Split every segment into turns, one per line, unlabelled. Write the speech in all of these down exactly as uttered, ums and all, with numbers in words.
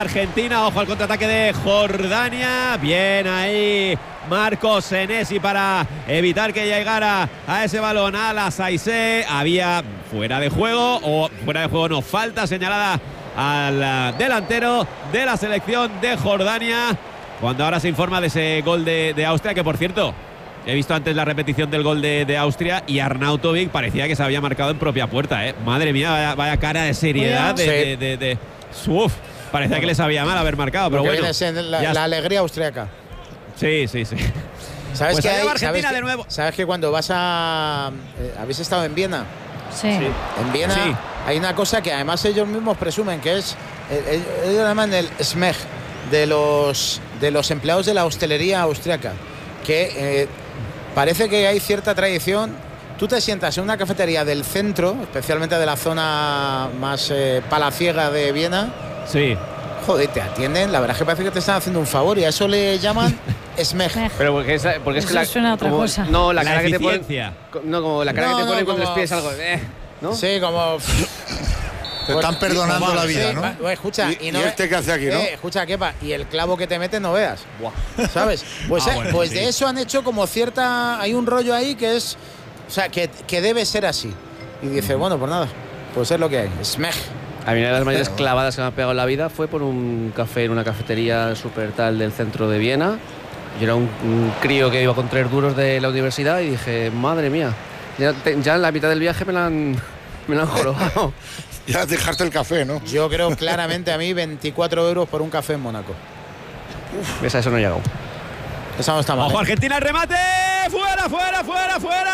Argentina, ojo al contraataque de Jordania. Bien ahí Marcos Senesi para evitar que llegara a ese balón a la Saizé. Había fuera de juego, o fuera de juego no, falta señalada al delantero de la selección de Jordania. Cuando ahora se informa de ese gol de, de Austria, que por cierto, he visto antes la repetición del gol de, de Austria y Arnautovic parecía que se había marcado en propia puerta, ¿eh? Madre mía, vaya, vaya cara de seriedad de... de, de, de, de uf, parecía bueno, que le sabía mal haber marcado, pero bueno.
Viene la, la alegría austriaca.
Sí, sí, sí.
¿Sabes
pues
que hay,
Argentina
¿sabes
de
que,
nuevo?
¿Sabes que cuando vas a... Eh, ¿habéis estado en Viena?
Sí. sí.
En Viena sí. Hay una cosa que además ellos mismos presumen, que es... Eh, ellos llaman el Smeg de los, de los empleados de la hostelería austriaca. Que eh, parece que hay cierta tradición. Tú te sientas en una cafetería del centro, especialmente de la zona más eh, palaciega de Viena.
Sí.
Joder, te atienden, la verdad es que parece que te están haciendo un favor y a eso le llaman Smeg.
Pero porque es, porque es que la,
suena otra
como,
cosa.
No, la,
la
cara
eficiencia.
que te ponen, no, como la cara
no,
que te ponen
no,
cuando
como,
les pides algo, eh, ¿no?
Sí, como
te están perdonando
pues,
la vida,
sí,
¿no?
Va, escucha,
¿Y,
y, no
¿y este qué hace aquí, no?
Eh, escucha, Kepa, y el clavo que te meten no veas. Buah. ¿Sabes? Pues,
ah,
eh,
bueno,
pues
sí.
de eso han hecho como cierta... Hay un rollo ahí que es... O sea, que, que debe ser así. Y dice, bueno, pues nada, pues es lo que hay. Smeg.
A mí una de las mayores clavadas que me ha pegado en la vida fue por un café en una cafetería súper tal del centro de Viena. Yo era un, un crío que iba con tres duros de la universidad y dije, madre mía, ya, te, ya en la mitad del viaje me la han, me la han jorobado.
Ya dejaste el café, ¿no?
Yo creo claramente a mí veinticuatro euros por un café en Mónaco.
Uf, esa, eso no ha llegado.
Esa no está mal.
Ojo,
¿eh?
Argentina, el remate. ¡Fuera, fuera, fuera, fuera!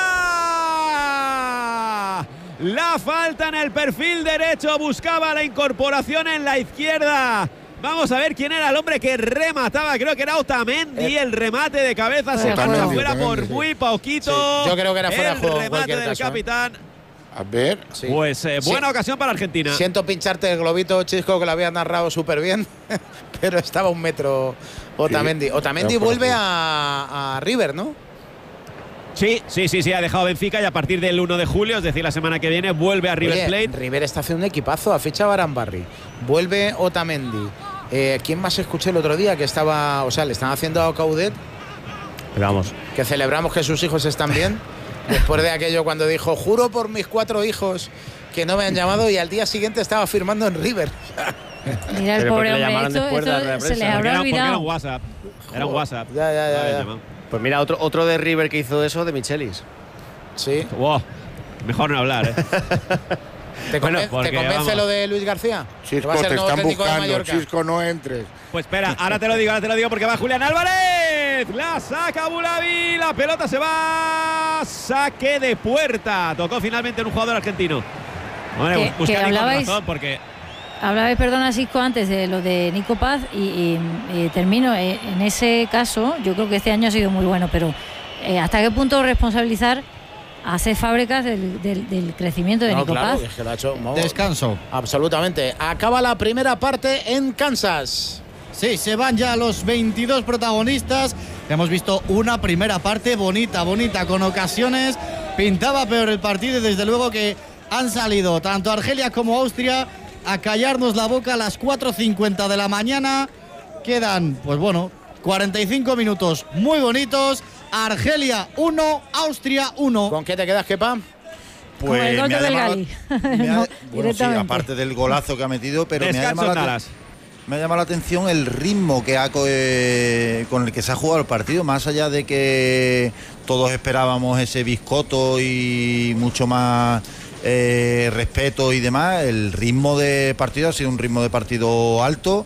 La falta en el perfil derecho. Buscaba la incorporación en la izquierda. Vamos a ver quién era el hombre que remataba. Creo que era Otamendi. Eh, el remate de cabeza se fue fuera por sí. muy poquito.
Sí. Yo creo que era fuera de juego.
El remate del
caso,
capitán.
¿eh?
A ver.
Sí. Pues eh, buena sí. ocasión para Argentina.
Siento pincharte el globito, Chisco, que lo había narrado súper bien, pero estaba un metro Otamendi. Sí, Otamendi vuelve a, a River, ¿no?
Sí, sí, sí, sí, ha dejado Benfica y a partir del uno de julio, es decir, la semana que viene, vuelve a River
Oye,
Plate.
River está haciendo un equipazo, ha fichado a Arambarri, vuelve Otamendi. Eh, ¿Quién más escuché el otro día que estaba, o sea, le están haciendo a Caudet?
Pero vamos.
Que celebramos que sus hijos están bien. Después de aquello cuando dijo, juro por mis cuatro hijos que no me han llamado, y al día siguiente estaba firmando en River.
Mira el
pero
pobre
le
hombre, esto, esto
de
se le habrá
era,
olvidado.
Era un WhatsApp. Era un WhatsApp.
Ya, ya, ya. ya.
Pues mira, otro, otro de River que hizo eso, de Michelis.
Sí.
Wow. Mejor no hablar, ¿eh?
¿Te,
bueno,
conven ¿te convence
vamos.
lo de Luis García?
Chisco, te están buscando, Chisco, no entres.
Pues espera, ahora te lo digo, ahora te lo digo porque va Julián Álvarez. La saca Bulavi, la pelota se va. Saque de puerta. Tocó finalmente en un jugador argentino. Bueno,
que,
busca
que hablabais,
razón porque...
hablabais, perdona, Cisco, antes de lo de Nico Paz y, y, y termino. Eh, en ese caso, yo creo que este año ha sido muy bueno, pero eh, ¿hasta qué punto responsabilizar a Cesc Fábregas del, del, del crecimiento de
no,
Nico
claro,
Paz?
Es que lo ha hecho, no,
descanso.
Absolutamente. Acaba la primera parte en Kansas.
Sí, se van ya los veintidós protagonistas. Hemos visto una primera parte bonita, bonita, con ocasiones. Pintaba peor el partido y desde luego que han salido tanto Argelia como Austria a callarnos la boca a las cuatro cincuenta de la mañana. Quedan, pues bueno, cuarenta y cinco minutos muy bonitos. Argelia uno, Austria uno.
¿Con qué te quedas, Kepa?
Pues Con el gol
me ha
del
llamado,
Gali.
me ha,
no,
bueno, sí, aparte del golazo que ha metido, pero me ha, llamado la, me ha llamado la atención el ritmo que ha, eh, con el que se ha jugado el partido, más allá de que todos esperábamos ese biscoto y mucho más eh, respeto y demás. El ritmo de partido ha sido un ritmo de partido alto.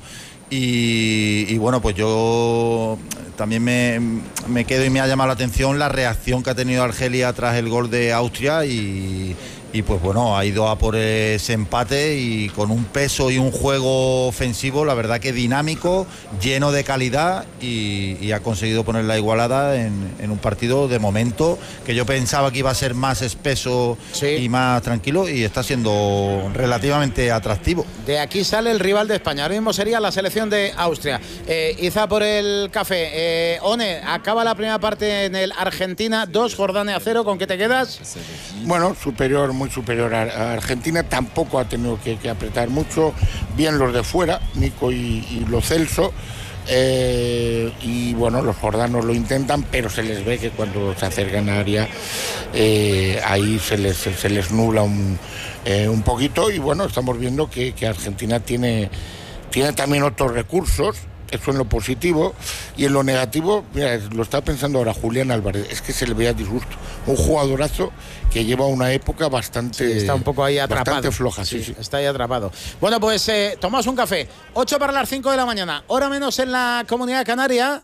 Y, y bueno, pues yo también me, me quedo y me ha llamado la atención la reacción que ha tenido Argelia tras el gol de Austria y, y pues bueno, ha ido a por ese empate y con un peso y un juego ofensivo, la verdad que dinámico, lleno de calidad y, y ha conseguido poner la igualada en, en un partido de momento que yo pensaba que iba a ser más espeso sí. y más tranquilo y está siendo relativamente atractivo.
De aquí sale el rival de España, ahora mismo sería la selección de Austria. Eh, Iza por el café. Eh, One, acaba la primera parte en el Argentina dos, Jordania cero, ¿con qué te quedas?
Bueno, superior
muy superior a, a Argentina, tampoco ha tenido que, que apretar mucho, bien los de fuera, Nico y, y Lo Celso, eh, y bueno, los jordanos lo intentan, pero se les ve que cuando se acercan a área, eh, ahí se les, se les nubla un, eh, un poquito, y bueno, estamos viendo que, que Argentina tiene, tiene también otros recursos. Eso en lo positivo, y en lo negativo, mira, lo estaba pensando ahora Julián Álvarez, es que se le veía disgusto, un jugadorazo que lleva una época bastante,
sí, está un poco ahí atrapado,
bastante floja, sí, sí, sí.
Está ahí atrapado. Bueno, pues eh, tomamos un café, ocho para las cinco de la mañana, hora menos en la Comunidad Canaria.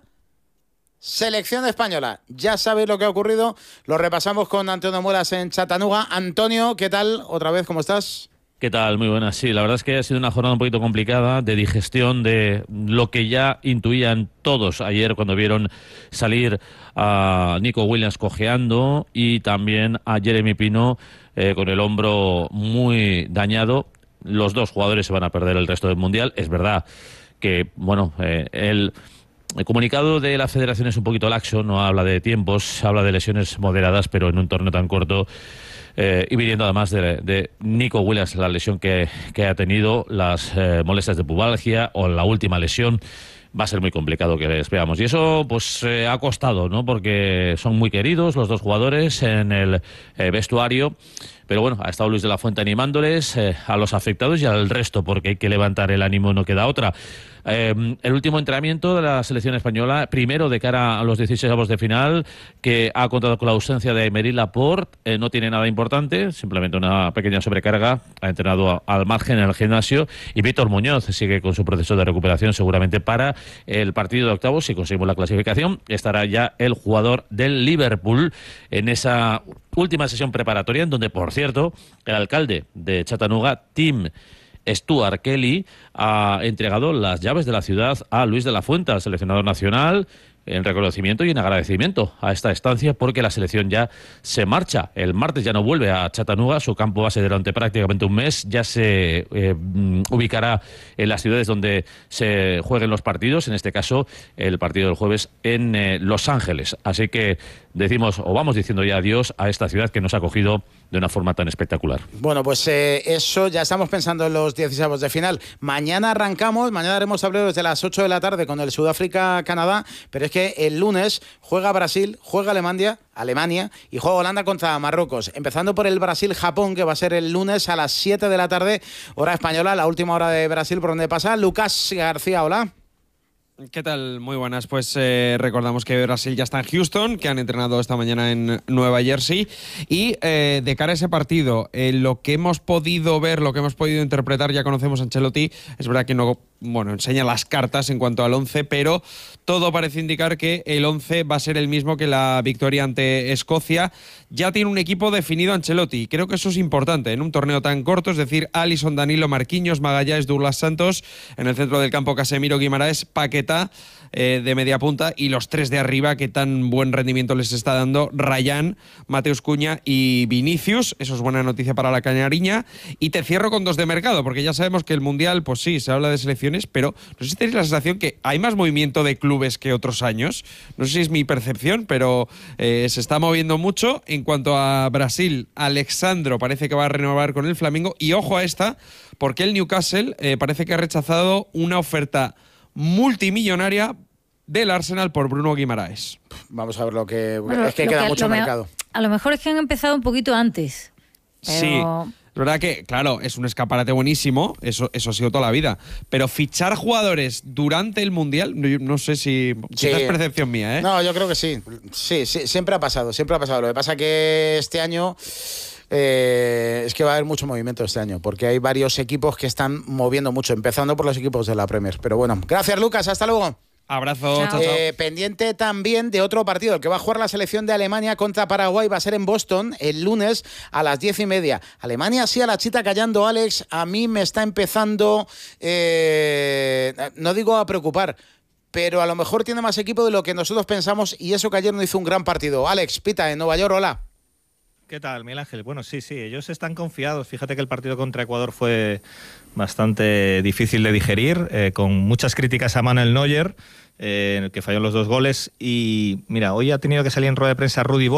Selección española, ya sabéis lo que ha ocurrido, lo repasamos con Antonio Muelas en Chattanooga. Antonio, ¿qué tal? Otra vez, ¿cómo estás?
¿Qué tal? Muy buenas. Sí, la verdad es que ha sido una jornada un poquito complicada de digestión de lo que ya intuían todos ayer cuando vieron salir a Nico Williams cojeando y también a Jeremy Pino eh, con el hombro muy dañado. Los dos jugadores se van a perder el resto del Mundial. Es verdad que, bueno, eh, el... El comunicado de la federación es un poquito laxo, no habla de tiempos, habla de lesiones moderadas, pero en un torneo tan corto, eh, y viniendo además de, de Nico Williams, la lesión que, que ha tenido, las eh, molestias de pubalgia o la última lesión, va a ser muy complicado que les veamos. Y eso pues eh, ha costado, ¿no? Porque son muy queridos los dos jugadores en el eh, vestuario. Pero bueno, ha estado Luis de la Fuente animándoles eh, a los afectados y al resto, porque hay que levantar el ánimo, no queda otra. Eh, el último entrenamiento de la selección española, primero de cara a los dieciséis de final, que ha contado con la ausencia de Aymeric Laporte, eh, no tiene nada importante, simplemente una pequeña sobrecarga, ha entrenado a, al margen en el gimnasio, y Víctor Muñoz sigue con su proceso de recuperación seguramente para el partido de octavos, si conseguimos la clasificación, estará ya el jugador del Liverpool en esa última sesión preparatoria, en donde, por cierto, el alcalde de Chattanooga, Tim Stuart Kelly, ha entregado las llaves de la ciudad a Luis de la Fuente, al seleccionador nacional, en reconocimiento y en agradecimiento a esta estancia, porque la selección ya se marcha. El martes ya no vuelve a Chattanooga, su campo base durante prácticamente un mes, ya se eh, ubicará en las ciudades donde se jueguen los partidos, en este caso el partido del jueves en eh, Los Ángeles. Así que decimos, o vamos diciendo ya adiós a esta ciudad que nos ha acogido de una forma tan espectacular.
Bueno, pues eh, eso, ya estamos pensando en los dieciséis de final. Mañana arrancamos, mañana haremos tablero desde las ocho de la tarde con el Sudáfrica-Canadá, pero es que el lunes juega Brasil, juega Alemania, Alemania y juega Holanda contra Marruecos. Empezando por el Brasil-Japón, que va a ser el lunes a las siete de la tarde, hora española, la última hora de Brasil por donde pasa. Lucas García, hola.
¿Qué tal? Muy buenas. Pues eh, recordamos que Brasil ya está en Houston, que han entrenado esta mañana en Nueva Jersey. Y eh, de cara a ese partido, eh, lo que hemos podido ver, lo que hemos podido interpretar, ya conocemos a Ancelotti. Es verdad que no, bueno, enseña las cartas en cuanto al once, pero todo parece indicar que el once va a ser el mismo que la victoria ante Escocia. Ya tiene un equipo definido Ancelotti. Creo que eso es importante en un torneo tan corto, es decir, Alisson, Danilo, Marquinhos, Magallanes, Douglas Santos, en el centro del campo Casemiro, Guimaraes, Paquetá, Eh, de media punta, y los tres de arriba que tan buen rendimiento les está dando, Rayán, Mateus Cunha y Vinicius. Eso es buena noticia para la Canariña. Y te cierro con dos de mercado, porque ya sabemos que el Mundial, pues sí, se habla de selecciones, pero no sé si tenéis la sensación que hay más movimiento de clubes que otros años. No sé si es mi percepción, pero eh, se está moviendo mucho. En cuanto a Brasil, Alexandro parece que va a renovar con el Flamengo, y ojo a esta, porque el Newcastle eh, parece que ha rechazado una oferta multimillonaria del Arsenal por Bruno Guimaraes.
Vamos a ver lo que...
Bueno,
es que queda
que
mucho
me,
mercado.
A lo mejor es que han empezado un poquito antes. Pero...
Sí, es verdad que, claro, es un escaparate buenísimo, eso, eso ha sido toda la vida, pero fichar jugadores durante el Mundial, no, no sé si...
Sí.
Quizás es percepción mía, ¿eh?
No, yo creo que sí. Sí, sí, siempre ha pasado, siempre ha pasado. Lo que pasa es que este año... Eh, es que va a haber mucho movimiento este año, porque hay varios equipos que están moviendo mucho, empezando por los equipos de la Premier. Pero bueno, gracias Lucas, hasta luego.
Abrazo,
chao,
chao, chao.
Eh, pendiente también de otro partido, el que va a jugar la selección de Alemania contra Paraguay, va a ser en Boston el lunes a las diez y media. Alemania sí a la chita callando, Alex, a mí me está empezando, eh, no digo a preocupar, pero a lo mejor tiene más equipo de lo que nosotros pensamos, y eso que ayer no hizo un gran partido. Alex, Pita, en Nueva York, hola.
¿Qué tal, Miguel Ángel? Bueno, sí, sí, ellos están confiados. Fíjate que el partido contra Ecuador fue bastante difícil de digerir, eh, con muchas críticas a Manuel Neuer, eh, en el que falló los dos goles. Y mira, hoy ha tenido que salir en rueda de prensa Rudi Völler,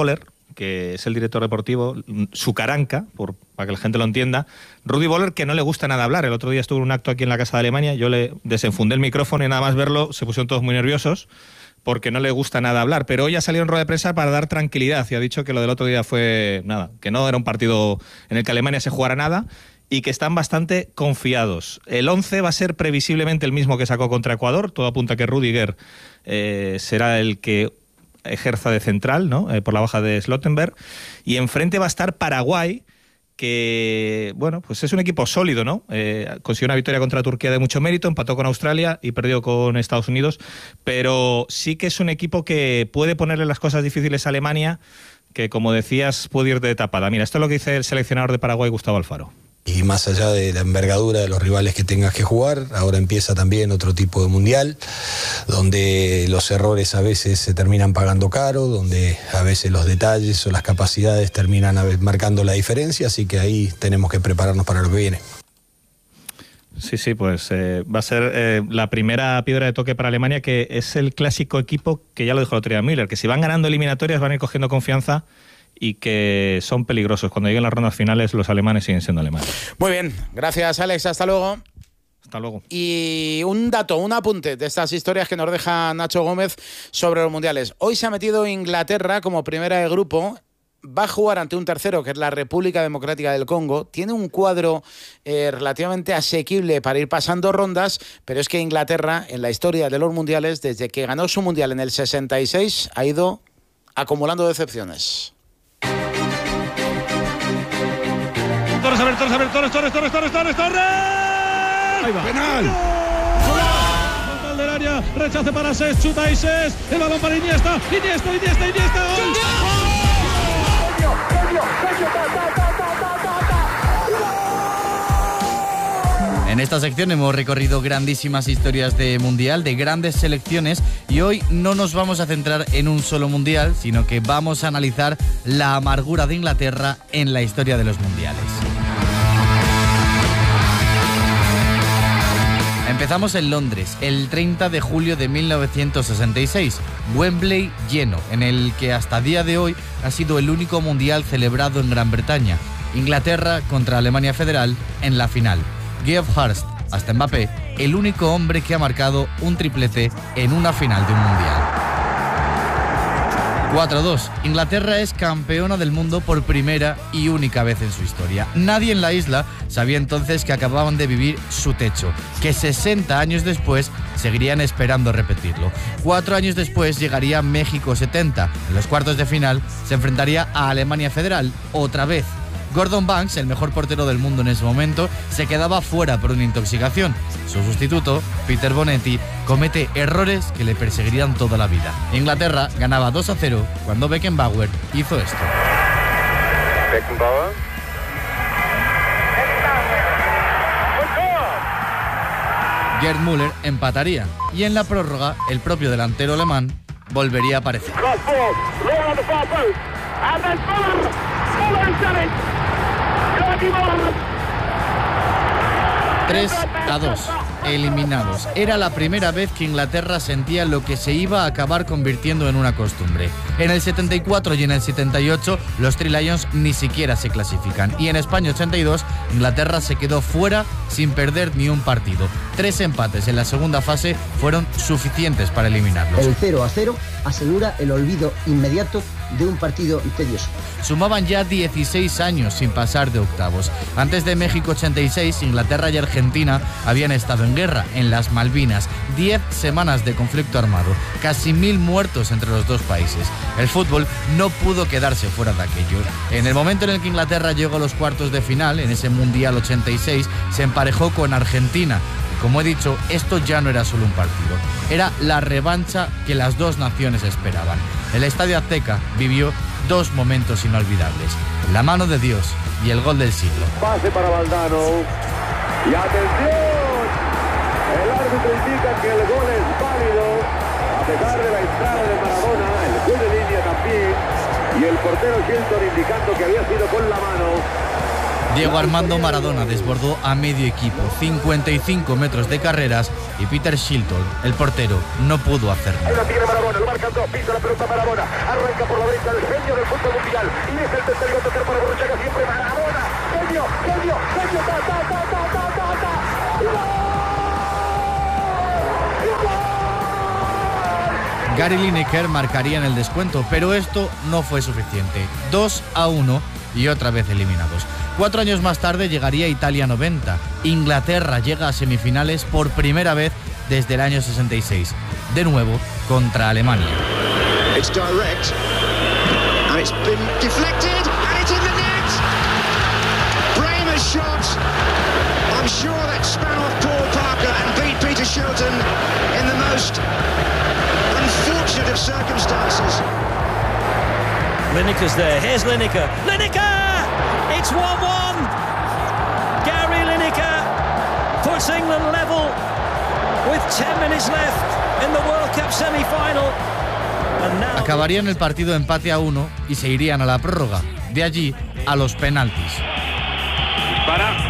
que es el director deportivo, su caranca, por, para que la gente lo entienda, Rudi Völler, que no le gusta nada hablar. El otro día estuvo en un acto aquí en la Casa de Alemania, yo le desenfundé el micrófono y nada más verlo se pusieron todos muy nerviosos porque no le gusta nada hablar. Pero hoy ha salido en rueda de prensa para dar tranquilidad y ha dicho que lo del otro día fue nada, que no era un partido en el que Alemania se jugara nada y que están bastante confiados. El once va a ser previsiblemente el mismo que sacó contra Ecuador. Todo apunta a que Rüdiger eh, será el que ejerza de central, ¿no? Eh, por la baja de Slottenberg. Y enfrente va a estar Paraguay, que, bueno, pues es un equipo sólido, ¿no? Eh, consiguió una victoria contra Turquía de mucho mérito, empató con Australia y perdió con Estados Unidos, pero sí que es un equipo que puede ponerle las cosas difíciles a Alemania, que, como decías, puede ir de tapada. Mira, esto es lo que dice el seleccionador de Paraguay, Gustavo Alfaro.
Y más allá de la envergadura de los rivales que tengas que jugar, ahora empieza también otro tipo de mundial, donde los errores a veces se terminan pagando caro, donde a veces los detalles o las capacidades terminan marcando la diferencia, así que ahí tenemos que prepararnos para lo que viene.
Sí, sí, pues eh, va a ser eh, la primera piedra de toque para Alemania, que es el clásico equipo que ya lo dijo el otro día Müller, que si van ganando eliminatorias van a ir cogiendo confianza y que son peligrosos. Cuando lleguen las rondas finales, los alemanes siguen siendo alemanes.
Muy bien, gracias Alex, hasta luego.
Hasta luego.
Y un dato, un apunte de estas historias que nos deja Nacho Gómez sobre los mundiales. Hoy se ha metido Inglaterra como primera de grupo. Va a jugar ante un tercero, que es la República Democrática del Congo. Tiene un cuadro eh, relativamente asequible para ir pasando rondas, pero es que Inglaterra, en la historia de los mundiales, desde que ganó su mundial en el sesenta y seis, ha ido acumulando decepciones.
Torres, a ver, Torres, a ver, Torres, Torres, Torres, Torres, Torres, Torres. Ahí va.
¡Penal!
Frontal del área, rechace para Ses, chuta y Ses, el balón para Iniesta, Iniesta, Iniesta, Iniesta, ¡gol!
En esta sección hemos recorrido grandísimas historias de mundial, de grandes selecciones, y hoy no nos vamos a centrar en un solo mundial, sino que vamos a analizar la amargura de Inglaterra en la historia de los mundiales. Empezamos en Londres, el treinta de julio de mil novecientos sesenta y seis, Wembley lleno, en el que hasta día de hoy ha sido el único mundial celebrado en Gran Bretaña. Inglaterra contra Alemania Federal en la final. Geoff Hurst, hasta Mbappé, el único hombre que ha marcado un triplete en una final de un mundial. cuatro dos. Inglaterra es campeona del mundo por primera y única vez en su historia. Nadie en la isla sabía entonces que acababan de vivir su techo, que sesenta años después seguirían esperando repetirlo. Cuatro años después llegaría México setenta. En los cuartos de final se enfrentaría a Alemania Federal otra vez. Gordon Banks, el mejor portero del mundo en ese momento, se quedaba fuera por una intoxicación. Su sustituto, Peter Bonetti, comete errores que le perseguirían toda la vida. Inglaterra ganaba dos a cero cuando Beckenbauer hizo esto.
Beckenbauer.
Gerd Müller empataría y en la prórroga el propio delantero alemán volvería a aparecer. tres a dos, eliminados. Era la primera vez que Inglaterra sentía lo que se iba a acabar convirtiendo en una costumbre. En el setenta y cuatro y en el setenta y ocho los Three Lions ni siquiera se clasifican. Y en España ochenta y dos, Inglaterra se quedó fuera sin perder ni un partido. Tres empates en la segunda fase fueron suficientes para eliminarlos.
El cero a cero asegura el olvido inmediato de un partido tedioso.
Sumaban ya dieciséis años sin pasar de octavos. Antes de México ochenta y seis, Inglaterra y Argentina habían estado en guerra en las Malvinas. Diez semanas de conflicto armado, casi mil muertos entre los dos países. El fútbol no pudo quedarse fuera de aquello. En el momento en el que Inglaterra llegó a los cuartos de final, en ese Mundial ochenta y seis, se emparejó con Argentina. Como he dicho, esto ya no era solo un partido, era la revancha que las dos naciones esperaban. El Estadio Azteca vivió dos momentos inolvidables, la mano de Dios y el gol del siglo.
Pase para Valdano. Y atención, el árbitro indica que el gol es válido, a pesar de la entrada de Maradona, el juez de línea también, y el portero Shelton indicando que había sido con la mano.
Diego Armando Maradona desbordó a medio equipo, cincuenta y cinco metros de carreras, y Peter Shilton, el portero, no pudo hacer nada.
Ahí la tiene Maradona, lo marcan dos, pisa la pelota Maradona, arranca por la derecha el genio del fútbol mundial, y es el tercero a tocar para Borruchaga, siempre Maradona, genio, genio, genio, ta, ta, ta, ta, ta, ta, ta.
Gary Lineker marcaría en el descuento, pero esto no fue suficiente. dos a uno y otra vez eliminados. Cuatro años más tarde llegaría Italia noventa. Inglaterra llega a semifinales por primera vez desde el año sesenta y seis. De nuevo contra Alemania.
It's direct and it's been deflected and it's in the net. Bremer's shot. I'm sure that span off Paul Parker and beat Peter Shilton in the most unfortunate of circumstances.
Lineker's there. Here's Lineker. Lineker! It's one one. Gary Lineker puts England level with ten minutes left in the World Cup semi-final. Now...
Acabarían el partido empate a uno y se irían a la prórroga. De allí a los penaltis.
Para.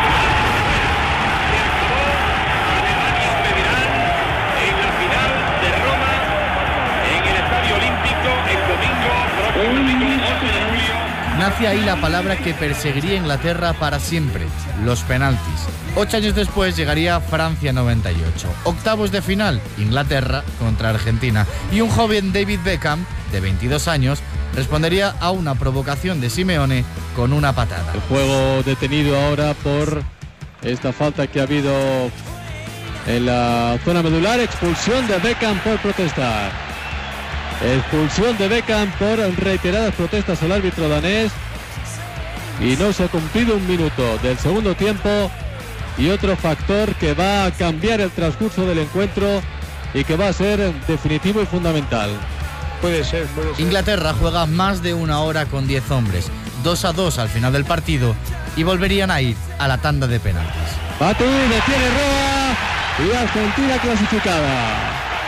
Nace ahí la palabra que perseguiría a Inglaterra para siempre, los penaltis. Ocho años después llegaría Francia noventa y ocho. Octavos de final, Inglaterra contra Argentina. Y un joven David Beckham, de veintidós años, respondería a una provocación de Simeone con una patada.
El juego detenido ahora por esta falta que ha habido en la zona medular. Expulsión de Beckham por protestar. Expulsión de Beckham por reiteradas protestas al árbitro danés. Y no se ha cumplido un minuto del segundo tiempo. Y otro factor que va a cambiar el transcurso del encuentro y que va a ser definitivo y fundamental.
Puede ser, puede ser. Inglaterra juega más de una hora con diez hombres. dos a dos al final del partido y volverían a ir a la tanda de penaltis.
Bati, detiene Roa y Argentina clasificada.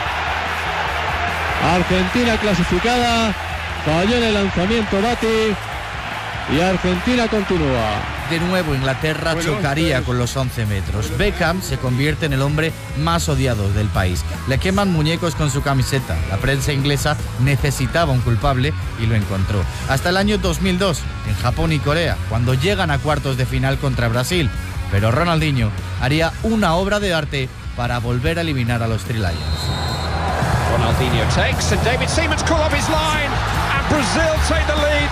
Argentina clasificada, falló en el lanzamiento Bati y Argentina continúa.
De nuevo Inglaterra bueno, chocaría con los once metros. Beckham se convierte en el hombre más odiado del país. Le queman muñecos con su camiseta. La prensa inglesa necesitaba un culpable y lo encontró. Hasta el año dos mil dos, en Japón y Corea, cuando llegan a cuartos de final contra Brasil. Pero Ronaldinho haría una obra de arte para volver a eliminar a los Three Lions.
Ronaldinho takes and David Seaman's caught up his line and Brazil take the lead.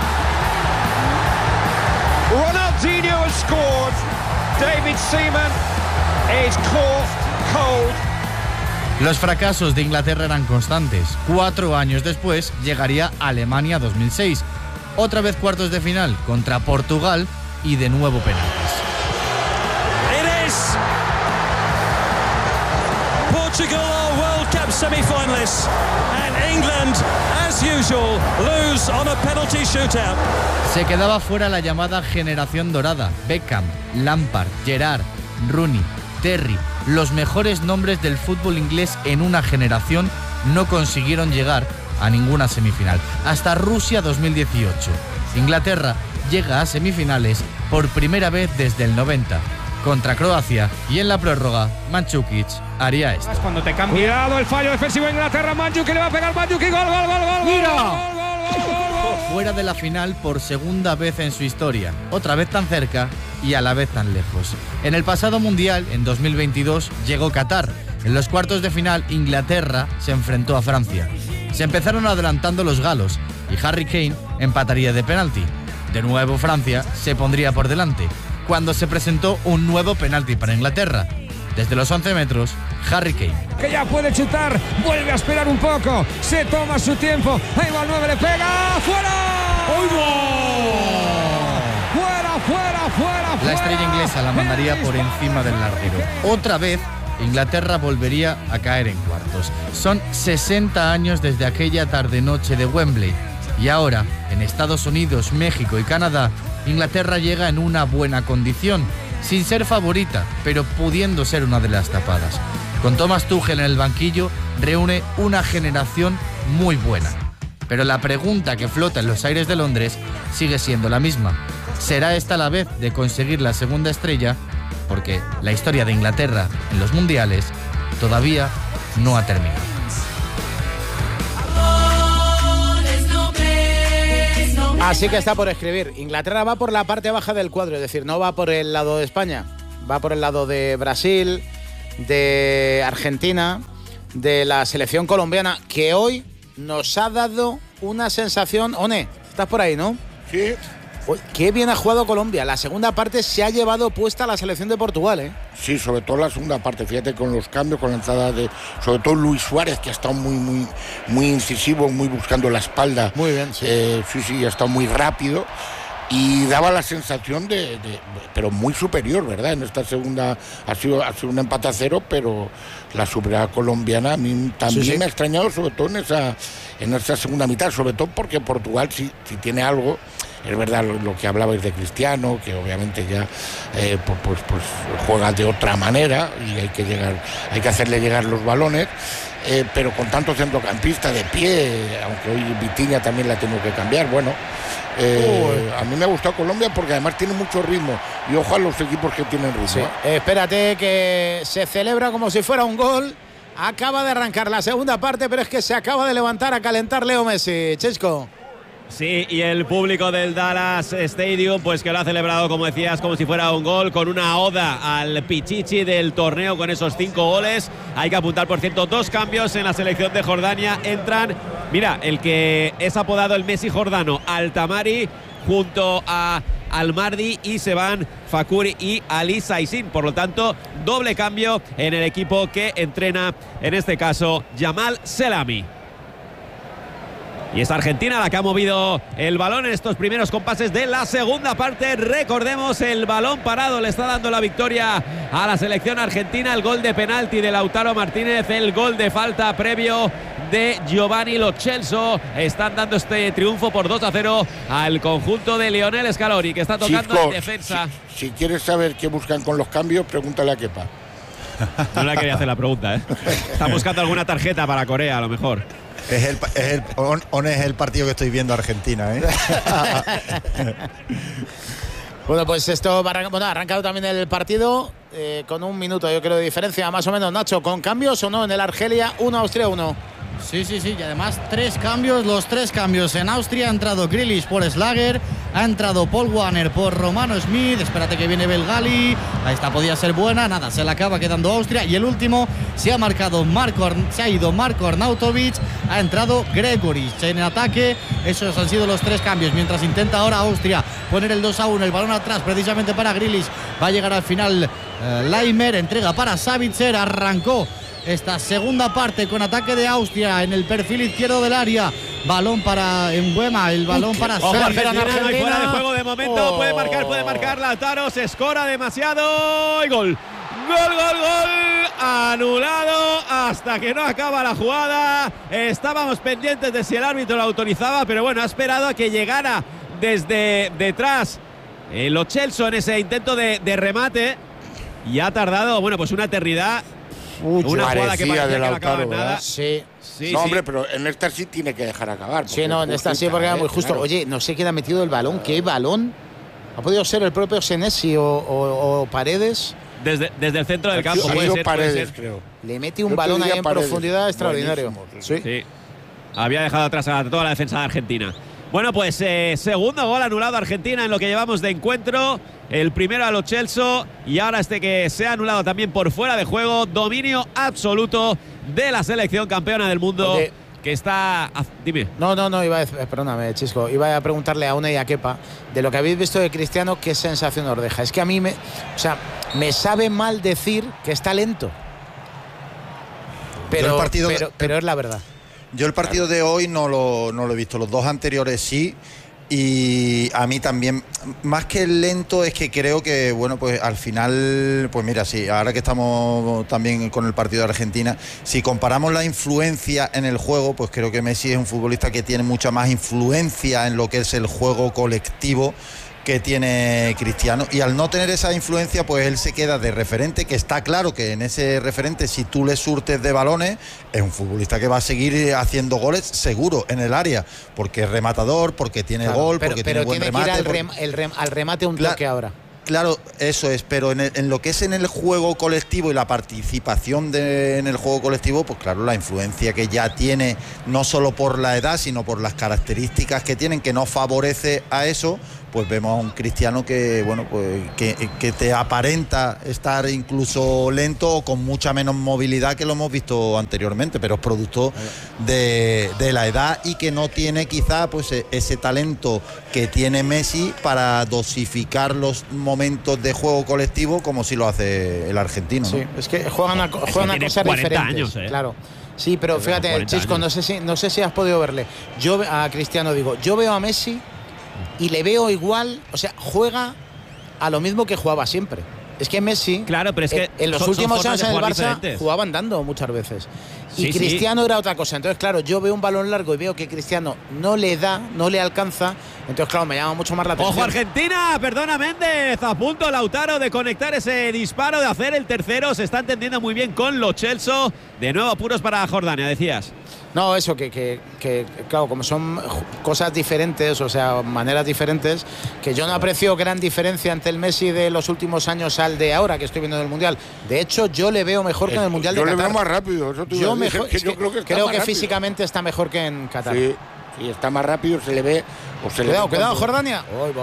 Ronaldinho has scored. David Seaman is caught cold.
Los fracasos de Inglaterra eran constantes. Cuatro años después llegaría Alemania dos mil seis. Otra vez cuartos de final contra Portugal y de nuevo penaltis.
It is Portugal are World Cup semi-finalists and England, as usual, lose on a penalty shootout.
Se quedaba fuera la llamada generación dorada. Beckham, Lampard, Gerrard, Rooney, Terry, los mejores nombres del fútbol inglés en una generación no consiguieron llegar a ninguna semifinal. Hasta Rusia dos mil dieciocho. Inglaterra llega a semifinales por primera vez desde el noventa. Contra Croacia y en la prórroga Mandžukić haría esto.
Cuando te cambia. Cuidado el fallo defensivo de Inglaterra. Mandžukić le va a pegar. Mandžukić, gol, gol, gol, gol.
¡Mira! Gol, gol, gol, gol, gol. Fuera de la final por segunda vez en su historia. Otra vez tan cerca y a la vez tan lejos. En el pasado mundial, en dos mil veintidós, llegó Qatar. En los cuartos de final, Inglaterra se enfrentó a Francia. Se empezaron adelantando los galos y Harry Kane empataría de penalti. De nuevo Francia se pondría por delante, cuando se presentó un nuevo penalti para Inglaterra. Desde los once metros, Harry Kane.
Que ya puede chutar, vuelve a esperar un poco, se toma su tiempo, ahí va el nueve, le pega, ¡fuera! ¡Uy, no! ¡Fuera, fuera, fuera, fuera!
La estrella inglesa la mandaría por encima del larguero. Otra vez, Inglaterra volvería a caer en cuartos. Son sesenta años desde aquella tarde-noche de Wembley. Y ahora, en Estados Unidos, México y Canadá, Inglaterra llega en una buena condición, sin ser favorita, pero pudiendo ser una de las tapadas. Con Thomas Tuchel en el banquillo, reúne una generación muy buena. Pero la pregunta que flota en los aires de Londres sigue siendo la misma. ¿Será esta la vez de conseguir la segunda estrella? Porque la historia de Inglaterra en los mundiales todavía no ha terminado.
Así que está por escribir. Inglaterra va por la parte baja del cuadro, es decir, no va por el lado de España, va por el lado de Brasil, de Argentina, de la selección colombiana, que hoy nos ha dado una sensación. One, estás por ahí, ¿no?
Sí.
Uy, qué bien ha jugado Colombia. La segunda parte se ha llevado puesta la selección de Portugal, ¿eh?
Sí, sobre todo la segunda parte. Fíjate con los cambios, con la entrada de, sobre todo Luis Suárez, que ha estado muy, muy, muy incisivo, muy buscando la espalda.
Muy bien, sí.
Eh, sí, sí, ha estado muy rápido. Y daba la sensación de, de, pero muy superior, ¿verdad? En esta segunda ha sido, ha sido un empate a cero, pero la superioridad colombiana a mí también sí, sí. me ha extrañado, sobre todo en esa, en esa segunda mitad, sobre todo porque Portugal si, si tiene algo. Es verdad lo, lo que hablabais de Cristiano, que obviamente ya eh, pues, pues, pues juega de otra manera y hay que llegar, hay que hacerle llegar los balones, eh, pero con tanto centrocampista de pie, aunque hoy Vitinha también la tengo que cambiar, bueno, eh, a mí me ha gustado Colombia porque además tiene mucho ritmo y ojo a los equipos que tienen ritmo.
Sí. Espérate que se celebra como si fuera un gol. Acaba de arrancar la segunda parte, pero es que se acaba de levantar a calentar Leo Messi. Chesco.
Sí, y el público del Dallas Stadium, pues que lo ha celebrado, como decías, como si fuera un gol, con una oda al Pichichi del torneo con esos cinco goles. Hay que apuntar, por cierto, dos cambios en la selección de Jordania. Entran, mira, el que es apodado el Messi jordano, Altamari, junto a Almardi, y se van Fakuri y Ali Saisin. Por lo tanto, doble cambio en el equipo que entrena, en este caso, Jamal Selami. Y es Argentina la que ha movido el balón en estos primeros compases de la segunda parte. Recordemos, el balón parado le está dando la victoria a la selección argentina. El gol de penalti de Lautaro Martínez, el gol de falta previo de Giovanni Lo Celso están dando este triunfo por dos a cero al conjunto de Lionel Scaloni, que está tocando
Chico,
en defensa.
Si, si quieres saber qué buscan con los cambios, pregúntale a Kepa.
No le quería hacer la pregunta, ¿eh? Están buscando alguna tarjeta para Corea, a lo mejor.
Es el, es el, on, on es el partido que estoy viendo Argentina, ¿eh?
Bueno, pues esto va, bueno, ha arrancado también el partido eh, con un minuto, yo creo, de diferencia, más o menos, Nacho. ¿Con cambios o no en el Argelia? uno, Austria uno.
Sí, sí, sí, y además tres cambios, los tres cambios en Austria. Ha entrado Grealish por Schlager, ha entrado Paul Warner por Romano Smith, espérate que viene Belgali, ahí está, podía ser buena, nada, se la acaba quedando Austria. Y el último, se ha marcado Marco, se ha ido Marko Arnautovic, ha entrado Gregoric en ataque. Esos han sido los tres cambios, mientras intenta ahora Austria poner el dos a uno, el balón atrás precisamente para Grealish. Va a llegar al final eh, Laimer, entrega para Savitzer, arrancó esta segunda parte con ataque de Austria en el perfil izquierdo del área. Balón para Embuema, el balón
Uy,
para
Sergio.
Argentina.
No hay fuera de juego de momento. Oh. Puede marcar, puede marcar Lautaro. Se escora demasiado. Y gol. Gol, gol, gol. Anulado hasta que no acaba la jugada. Estábamos pendientes de si el árbitro lo autorizaba, pero bueno, ha esperado a que llegara desde detrás el Lo Celso en ese intento de, de remate. Y ha tardado, bueno, pues una eternidad.
Uy,
una
jugada que parecía
de
que no acababa en nada.
Sí, sí,
no,
sí.
hombre, pero en esta sí tiene que dejar acabar.
Sí, no, en esta sí, porque era muy justo.
Claro.
Oye, no sé quién ha metido el balón. ¿Qué balón? ¿Ha podido ser el propio Senesi o, o, o Paredes?
Desde, desde el centro del campo,
Ha
puede
sido
ser,
Paredes,
puede ser.
creo.
Le mete un
Yo
balón ahí
diría
en
Paredes.
profundidad extraordinario.
Sí.
sí. Había dejado atrás a toda la defensa de Argentina. Bueno, pues eh, segundo gol anulado a Argentina en lo que llevamos de encuentro. El primero a Lo Celso y ahora este que se ha anulado también por fuera de juego. Dominio absoluto de la selección campeona del mundo.
Oye,
que está... Dime.
No, no, no, iba a, perdóname, Chisco. Iba a preguntarle a Una y a Kepa de lo que habéis visto de Cristiano, ¿qué sensación os deja? Es que a mí me... O sea, me sabe mal decir que está lento. Pero,
el partido
pero,
de,
pero es la verdad.
Yo el partido de hoy no lo, no lo he visto, los dos anteriores sí, y a mí también, más que lento, es que creo que, bueno, pues al final, pues mira, sí, ahora que estamos también con el partido de Argentina, si comparamos la influencia en el juego, pues creo que Messi es un futbolista que tiene mucha más influencia en lo que es el juego colectivo que tiene Cristiano, y al no tener esa influencia pues él se queda de referente, que está claro que en ese referente, si tú le surtes de balones, es un futbolista que va a seguir haciendo goles seguro en el área, porque es rematador, porque tiene
claro,
gol,
pero,
porque
pero
tiene buen
tiene
remate.
Que ir al,
porque...
rem, el rem, al remate un
claro,
toque ahora.
Claro, eso es, pero en, el, en lo que es en el juego colectivo y la participación de, en el juego colectivo, pues claro, la influencia que ya tiene, no solo por la edad, sino por las características que tienen, que no favorece a eso, pues vemos a un Cristiano que, bueno, pues que, que te aparenta estar incluso lento o con mucha menos movilidad que lo hemos visto anteriormente, pero es producto de, de la edad y que no tiene quizá pues ese talento que tiene Messi para dosificar los momentos de juego colectivo como si lo hace el argentino, ¿no?
Sí, es que juega una, juega
es que
una cosa diferente.
Años, ¿eh?
Claro. Sí, pero fíjate, Chisco, no sé si no sé si has podido verle. Yo a Cristiano digo, yo veo a Messi y le veo igual, o sea, juega a lo mismo que jugaba siempre. Es que Messi,
claro, pero es que
en, en los
son,
últimos
son
años en el Barça
diferentes.
jugaban dando muchas veces. Y
sí,
Cristiano
sí.
era otra cosa. Entonces, claro, yo veo un balón largo y veo que Cristiano no le da, no le alcanza. Entonces, claro, me llama mucho más la atención.
¡Ojo, Argentina! Perdona, Méndez. A punto Lautaro de conectar ese disparo, de hacer el tercero. Se está entendiendo muy bien con Lo Celso. De nuevo apuros para Jordania, decías.
No, eso, que, que, que, claro, como son cosas diferentes, o sea, maneras diferentes, que yo no aprecio gran diferencia entre el Messi de los últimos años al de ahora que estoy viendo en el Mundial. De hecho, yo le veo mejor que en el Mundial
yo
de Qatar.
Yo le veo más rápido. Eso
yo mejor,
que
es
yo
que
creo que, está
creo
más
que
rápido.
físicamente está mejor que en Qatar.
Sí, sí, está más rápido, se le ve... O se
cuidado,
le
cuidado,
cuando...
Jordania.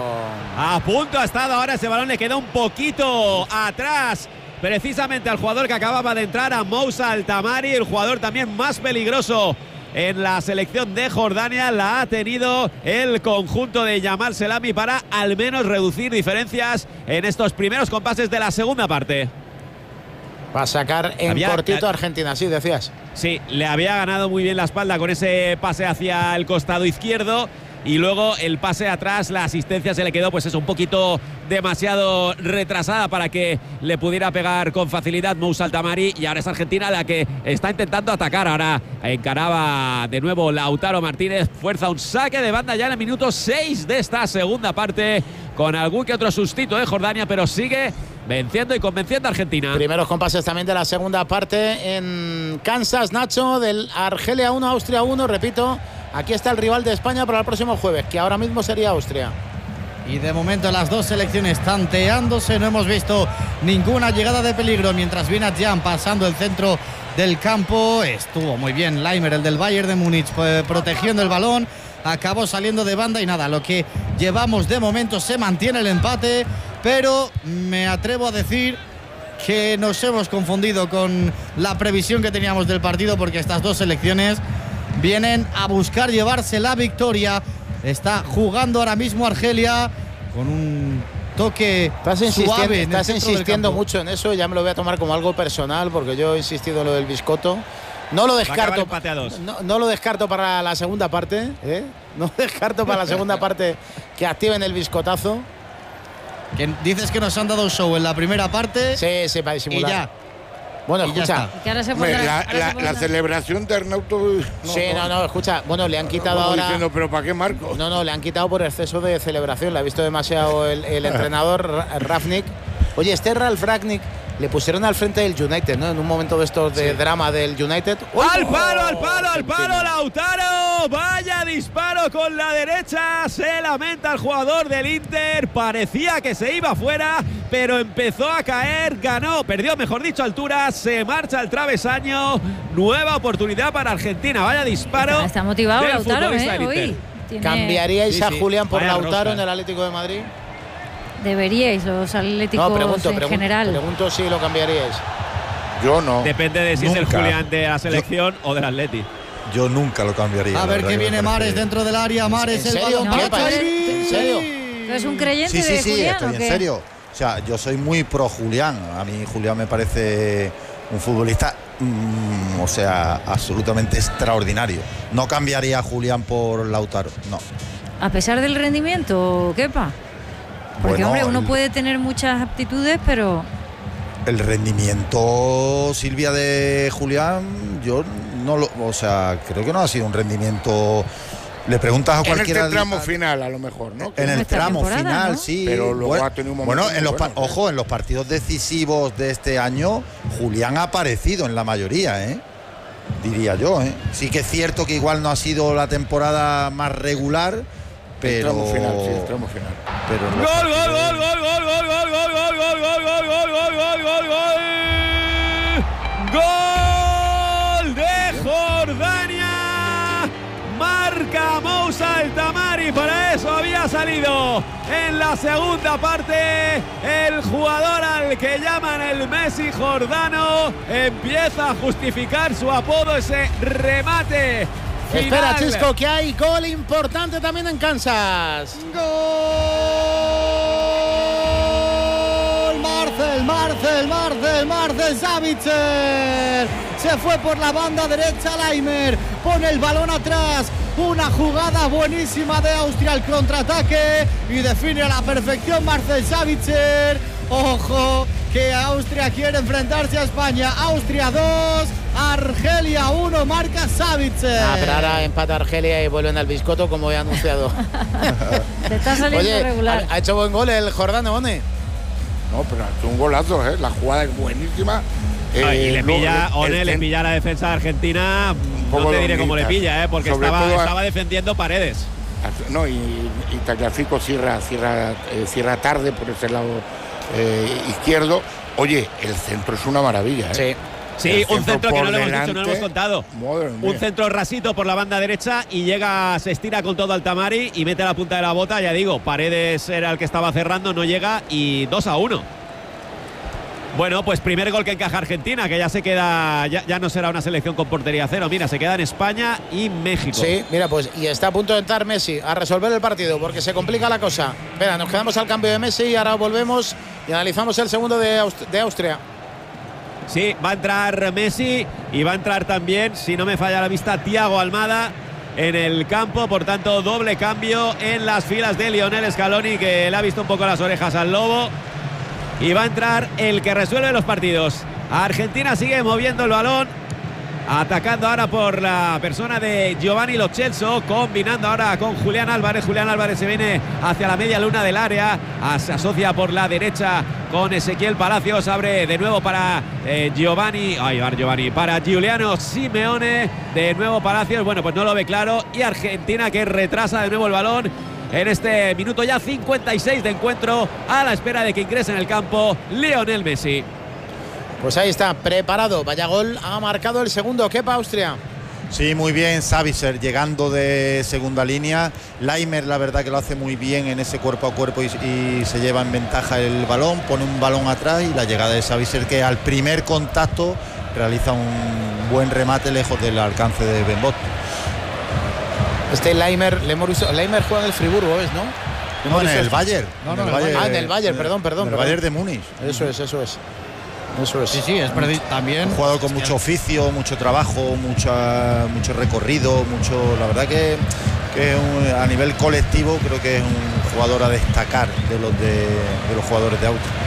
A punto ha estado ahora, ese balón le queda un poquito atrás. Precisamente al jugador que acababa de entrar, a Moussa Altamari, el jugador también más peligroso en la selección de Jordania, la ha tenido el conjunto de Yamal Selami para al menos reducir diferencias en estos primeros compases de la segunda parte.
Va a sacar en había, cortito a Argentina, sí, decías.
Sí, le había ganado muy bien la espalda con ese pase hacia el costado izquierdo. Y luego el pase atrás, la asistencia se le quedó pues eso, un poquito demasiado retrasada para que le pudiera pegar con facilidad Moussa Altamari, y ahora es Argentina la que está intentando atacar. Ahora encaraba de nuevo Lautaro Martínez, fuerza un saque de banda ya en el minuto seis de esta segunda parte, con algún que otro sustito de Jordania, pero sigue venciendo y convenciendo a Argentina.
Primeros compases también de la segunda parte en Kansas, Nacho, del Argelia uno, Austria uno, repito. Aquí está el rival de España para el próximo jueves, que ahora mismo sería Austria.
Y de momento las dos selecciones tanteándose, no hemos visto ninguna llegada de peligro, mientras viene Jan pasando el centro del campo. Estuvo muy bien Leimer, el del Bayern de Múnich, protegiendo el balón, acabó saliendo de banda y nada, lo que llevamos de momento se mantiene el empate, pero me atrevo a decir que nos hemos confundido con la previsión que teníamos del partido, porque estas dos selecciones vienen a buscar llevarse la victoria. Está jugando ahora mismo Argelia con un toque
estás insistiendo,
suave.
Estás insistiendo mucho en eso, ya me lo voy a tomar como algo personal, porque yo he insistido en lo del biscotto. No lo descarto. No, no lo descarto para la segunda parte, ¿eh? No descarto para la segunda parte que activen el biscotazo.
Que dices que nos han dado show en la primera parte.
Sí, sí, para disimular.
Y ya.
Bueno, escucha.
Hombre, la, la, la celebración de Arnauto.
No, sí, no, no, escucha. Bueno, le han quitado ahora.
Diciendo, ¿pero para qué, Marco?
No, no, le han quitado por exceso de celebración. Le ha visto demasiado el, el entrenador Rafnik. Oye, este Ralf Ragnick le pusieron al frente del United, ¿no? En un momento de estos de sí. drama del United.
¡Oh! ¡Al palo, al palo, al palo, Lautaro! ¡Vaya disparo con la derecha! Se lamenta el jugador del Inter. Parecía que se iba fuera, pero empezó a caer. Ganó, perdió, mejor dicho, altura. Se marcha al travesaño. Nueva oportunidad para Argentina. Vaya disparo.
Está, está motivado Lautaro, ¿eh? Hoy.
Tiene... ¿Cambiaríais sí, sí. a Julián por
Vaya
Lautaro
rosca.
en el Atlético de Madrid?
Deberíais, los atléticos
no, pregunto,
en
pregunto,
general.
Pregunto si lo cambiaríais.
Yo no.
Depende de si nunca. Es el Julián de la selección yo, o del Atleti.
Yo nunca lo cambiaría.
A ver que viene Mares dentro del área. Mares,
¿En
el
serio?
balón.
No,
para
¿En serio?
¿Es un creyente
sí, sí,
de
sí,
Julián?
estoy
¿o
en
qué?
serio. O sea, yo soy muy pro Julián. A mí Julián me parece un futbolista, mmm, o sea, absolutamente extraordinario. No cambiaría a Julián por Lautaro, no.
A pesar del rendimiento, Kepa. Porque, bueno, hombre, uno el, puede tener muchas aptitudes, pero...
El rendimiento, Silvia, de Julián, yo no lo... O sea, creo que no ha sido un rendimiento Le preguntas a cualquiera.
En este tramo final, a lo mejor, ¿no?
En el tramo final, ¿no? Sí.
Pero luego
bueno,
ha tenido un momento.
Bueno, en los
bueno,
ojo, en los partidos decisivos de este año, Julián ha aparecido en la mayoría, ¿eh? Diría yo, ¿eh? Sí que es cierto que igual no ha sido la temporada más regular, pero.
El tramo final, sí, el tramo final.
Pero
gol, gol, gol, gol, gol, gol, gol, gol, gol, gol, gol, gol, gol, gol, gol, gol, gol. Gol de Jordania. Marca Moussa El Tamari, para eso había salido en la segunda parte el jugador al que llaman el Messi jordano. Empieza a justificar su apodo, ese remate final.
Espera, Chisco, que hay gol importante también en Kansas.
¡Gol! Marcel, Marcel, Marcel, Marcel Sabitzer. Se fue por la banda derecha Laimer, pone el balón atrás, una jugada buenísima de Austria al contraataque y define a la perfección Marcel Sabitzer. Ojo, que Austria quiere enfrentarse a España. Austria dos, Argelia uno, marca Sabitzer.
Ah, pero ahora empata Argelia y vuelven al biscotto, como he anunciado.
Te está saliendo
Oye,
regular.
Ha, ha hecho buen gol el jordano, One.
No, pero ha hecho un golazo, ¿eh? La jugada es buenísima.
Ah, y le pilla,
el,
One
el,
le pilla a la defensa de Argentina, no te diré cómo le pilla, ¿eh? Porque estaba, estaba defendiendo Paredes.
No, y, y Tagliafico cierra, cierra, eh, cierra tarde por ese lado eh, izquierdo. Oye, el centro es una maravilla, ¿eh?
Sí, sí, un centro que no lo hemos dicho, no lo hemos contado. Un centro rasito por la banda derecha y llega, se estira con todo al Tamari y mete la punta de la bota. Ya digo, Paredes era el que estaba cerrando, no llega y dos a uno. Bueno, pues primer gol que encaja Argentina, que ya se queda, ya, ya no será una selección con portería cero. Mira, se queda en España y México.
Sí, mira, pues y está a punto de entrar Messi a resolver el partido porque se complica la cosa. Espera, nos quedamos al cambio de Messi y ahora volvemos y analizamos el segundo de, Aust de Austria.
Sí, va a entrar Messi y va a entrar también, si no me falla la vista, Thiago Almada en el campo. Por tanto, doble cambio en las filas de Lionel Scaloni, que le ha visto un poco las orejas al lobo. Y va a entrar el que resuelve los partidos. Argentina sigue moviendo el balón, atacando ahora por la persona de Giovanni Lo Celso, combinando ahora con Julián Álvarez. Julián Álvarez se viene hacia la media luna del área, se asocia por la derecha con Ezequiel Palacios, abre de nuevo para eh, Giovanni, ay, Giovanni, para Giuliano Simeone, de nuevo Palacios, bueno, pues no lo ve claro, y Argentina que retrasa de nuevo el balón en este minuto ya cincuenta y seis de encuentro, a la espera de que ingrese en el campo Lionel Messi.
Pues ahí está, preparado, vaya gol, ha marcado el segundo, Kepa Austria.
Sí, muy bien, Sabitzer llegando de segunda línea. Laimer, la verdad que lo hace muy bien en ese cuerpo a cuerpo y, y se lleva en ventaja el balón, pone un balón atrás y la llegada de Sabitzer, que al primer contacto realiza un buen remate lejos del alcance de Benbot.
Este Laimer, le hemos visto, Laimer juega en el Friburgo, ¿es, no?
No, en el Bayern.
No, no, en el Bayern. Ah, en el Bayern, perdón, perdón.
En el Bayern de Múnich.
Eso es, eso es. Eso es.
Sí, sí, es también.
Un jugador con mucho oficio, mucho trabajo, mucha, mucho recorrido, mucho. La verdad que, que un, a nivel colectivo creo que es un jugador a destacar de los de, de los jugadores de Austria.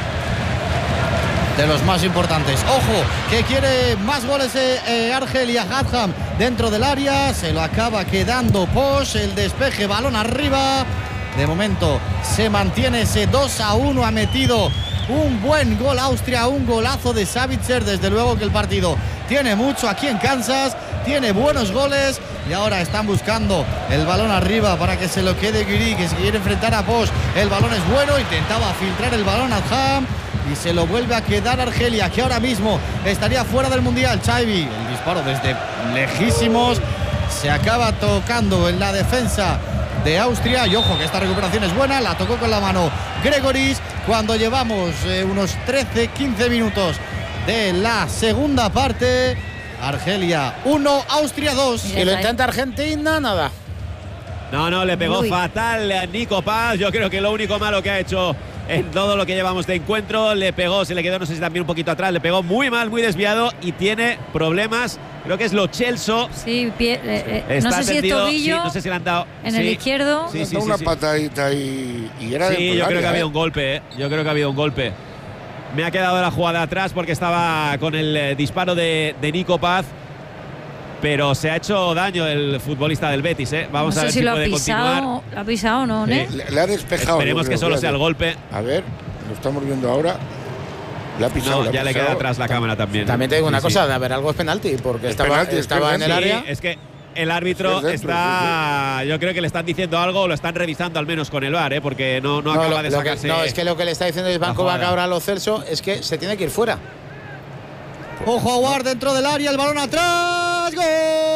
De los más importantes. Ojo, que quiere más goles eh, eh, Argelia. Hadham dentro del área, se lo acaba quedando Posch, el despeje, balón arriba. De momento se mantiene ese dos a uno, ha metido un buen gol Austria, un golazo de Sabitzer. Desde luego que el partido tiene mucho aquí en Kansas, tiene buenos goles y ahora están buscando el balón arriba para que se lo quede Guiri, que se quiere enfrentar a Posch. El balón es bueno, intentaba filtrar el balón a Hadham y se lo vuelve a quedar Argelia, que ahora mismo estaría fuera del Mundial. Chaibi, el disparo desde lejísimos, se acaba tocando en la defensa de Austria y ojo que esta recuperación es buena, la tocó con la mano Gregoris cuando llevamos eh, unos trece quince minutos de la segunda parte. Argelia uno, Austria dos.
Y lo intenta Argentina, nada.
No, no, le pegó
Uy.
fatal a Nico Paz. Yo creo que lo único malo que ha hecho en todo lo que llevamos de encuentro, le pegó, se le quedó, no sé si también un poquito atrás, le pegó muy mal, muy desviado y tiene problemas. Creo que es Lo Celso.
Sí, pie, eh, eh,
Está
no sé si es
tendido,
tobillo.
sí, no sé si le han dado.
En
sí,
el izquierdo.
Sí, sí, sí,
una
sí.
patadita ahí y era
Sí, yo creo que ha habido
¿eh?
un golpe, ¿eh? Yo creo que ha habido un golpe. Me ha quedado la jugada atrás porque estaba con el eh, disparo de, de Nico Paz. pero se ha hecho daño el futbolista del Betis, ¿eh? Vamos
no
a ver
sé si,
si
lo
puede
ha pisado,
continuar.
¿Lo ha pisado o no, ¿no?
Le, le ha despejado.
Esperemos que solo sea el golpe.
A ver, lo estamos viendo ahora. Le ha pisado.
No,
le ha
ya le
pisado.
queda atrás la cámara también.
También te digo una
Sí,
cosa,
sí.
de haber algo es penalti, porque
Es
estaba,
penalti, es
estaba
que
en el
Sí,
área.
es que el árbitro
Sí, dentro,
está, yo creo que le están diciendo algo, o lo están revisando al menos con el V A R, ¿eh? Porque no, no,
No,
acaba
lo-
de
lo que-
sacarse.
no, es que lo que le está diciendo el Banco
jugada.
Bacabra a Lo Celso es que se tiene que ir fuera.
Ojo a Aguar dentro del área, el balón atrás. ¡Gol!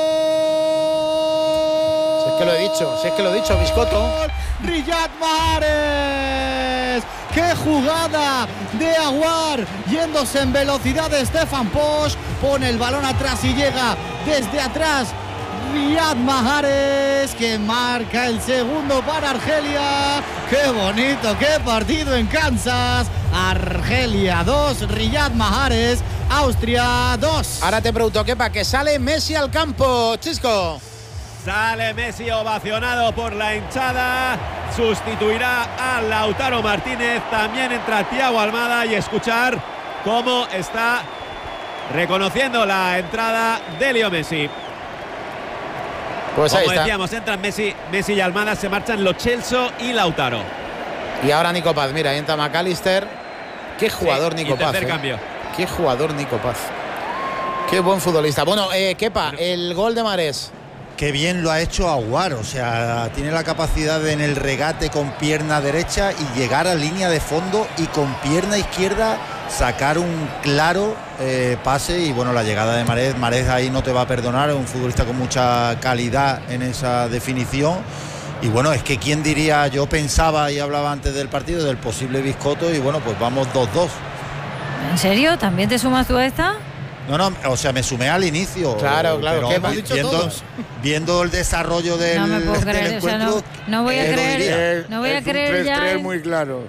Si es que lo he dicho, si es que lo he dicho, Biscotto.
Riyad Mahrez. ¡Qué jugada de Aguar! Yéndose en velocidad de Stefan Posch. Pone el balón atrás y llega desde atrás Riyad Mahrez, que marca el segundo para Argelia. ¡Qué bonito! ¡Qué partido en Kansas! Argelia dos, Riyad Mahrez. Austria dos.
Ahora te pregunto, ¿qué pa? Que sale Messi al campo, Chisco.
Sale Messi ovacionado por la hinchada. Sustituirá a Lautaro Martínez. También entra Thiago Almada y escuchar cómo está reconociendo la entrada de Leo Messi.
Pues ahí
Como
está.
decíamos, entran Messi, Messi y Almada, se marchan Lo Celso y Lautaro.
Y ahora Nico Paz, mira, ahí entra McAllister. Qué jugador
Sí, y
Nico Paz.
tercer
eh.
cambio.
Qué jugador Nico Paz. Qué buen futbolista. Bueno, eh, Kepa, el gol de Mahrez.
Qué bien lo ha hecho Aguar, o sea, tiene la capacidad de, en el regate con pierna derecha y llegar a línea de fondo y con pierna izquierda sacar un claro eh, pase. Y bueno, la llegada de Mahrez, Mahrez ahí no te va a perdonar, es un futbolista con mucha calidad en esa definición. Y bueno, es que quién diría, yo pensaba y hablaba antes del partido del posible Biscotto y bueno, pues vamos dos dos.
¿En serio? ¿También te sumas tú a esta?
No, no, o sea, me sumé al inicio.
Claro, claro,
pero
¿qué hemos
dicho
viendo,
todos?
viendo el desarrollo del,
No me puedo
del
creer, o sea, no,
encuentro,
no voy a
eh, lo
creer,
diría.
no voy a
es
creer
un
ya.
tres tres
en-
muy claro.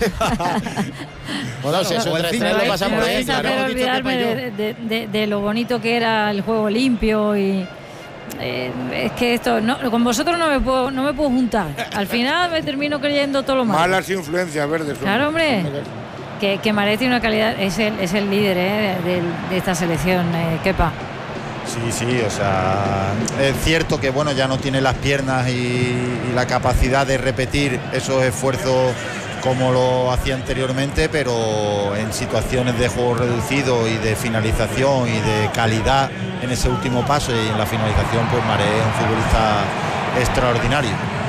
Bueno, si es un
o el
tres
cinco,
tres lo
Me
pasamos
vais
bien,
a
claro.
hacer
Hemos dicho
olvidarme
Kepa y
de, de- de- de lo bonito que era el juego limpio y eh, es que esto no, con vosotros no me puedo no me puedo juntar. Al final me termino creyendo todo lo malo.
Malas influencias verdes.
Claro, hombre. Que, que Mahrez tiene una calidad, es el, es el líder eh, de, de esta selección, eh, Kepa.
Sí, sí, o sea, es cierto que bueno, ya no tiene las piernas y, y la capacidad de repetir esos esfuerzos como lo hacía anteriormente, pero en situaciones de juego reducido y de finalización y de calidad en ese último paso y en la finalización, pues Mahrez es un futbolista extraordinario.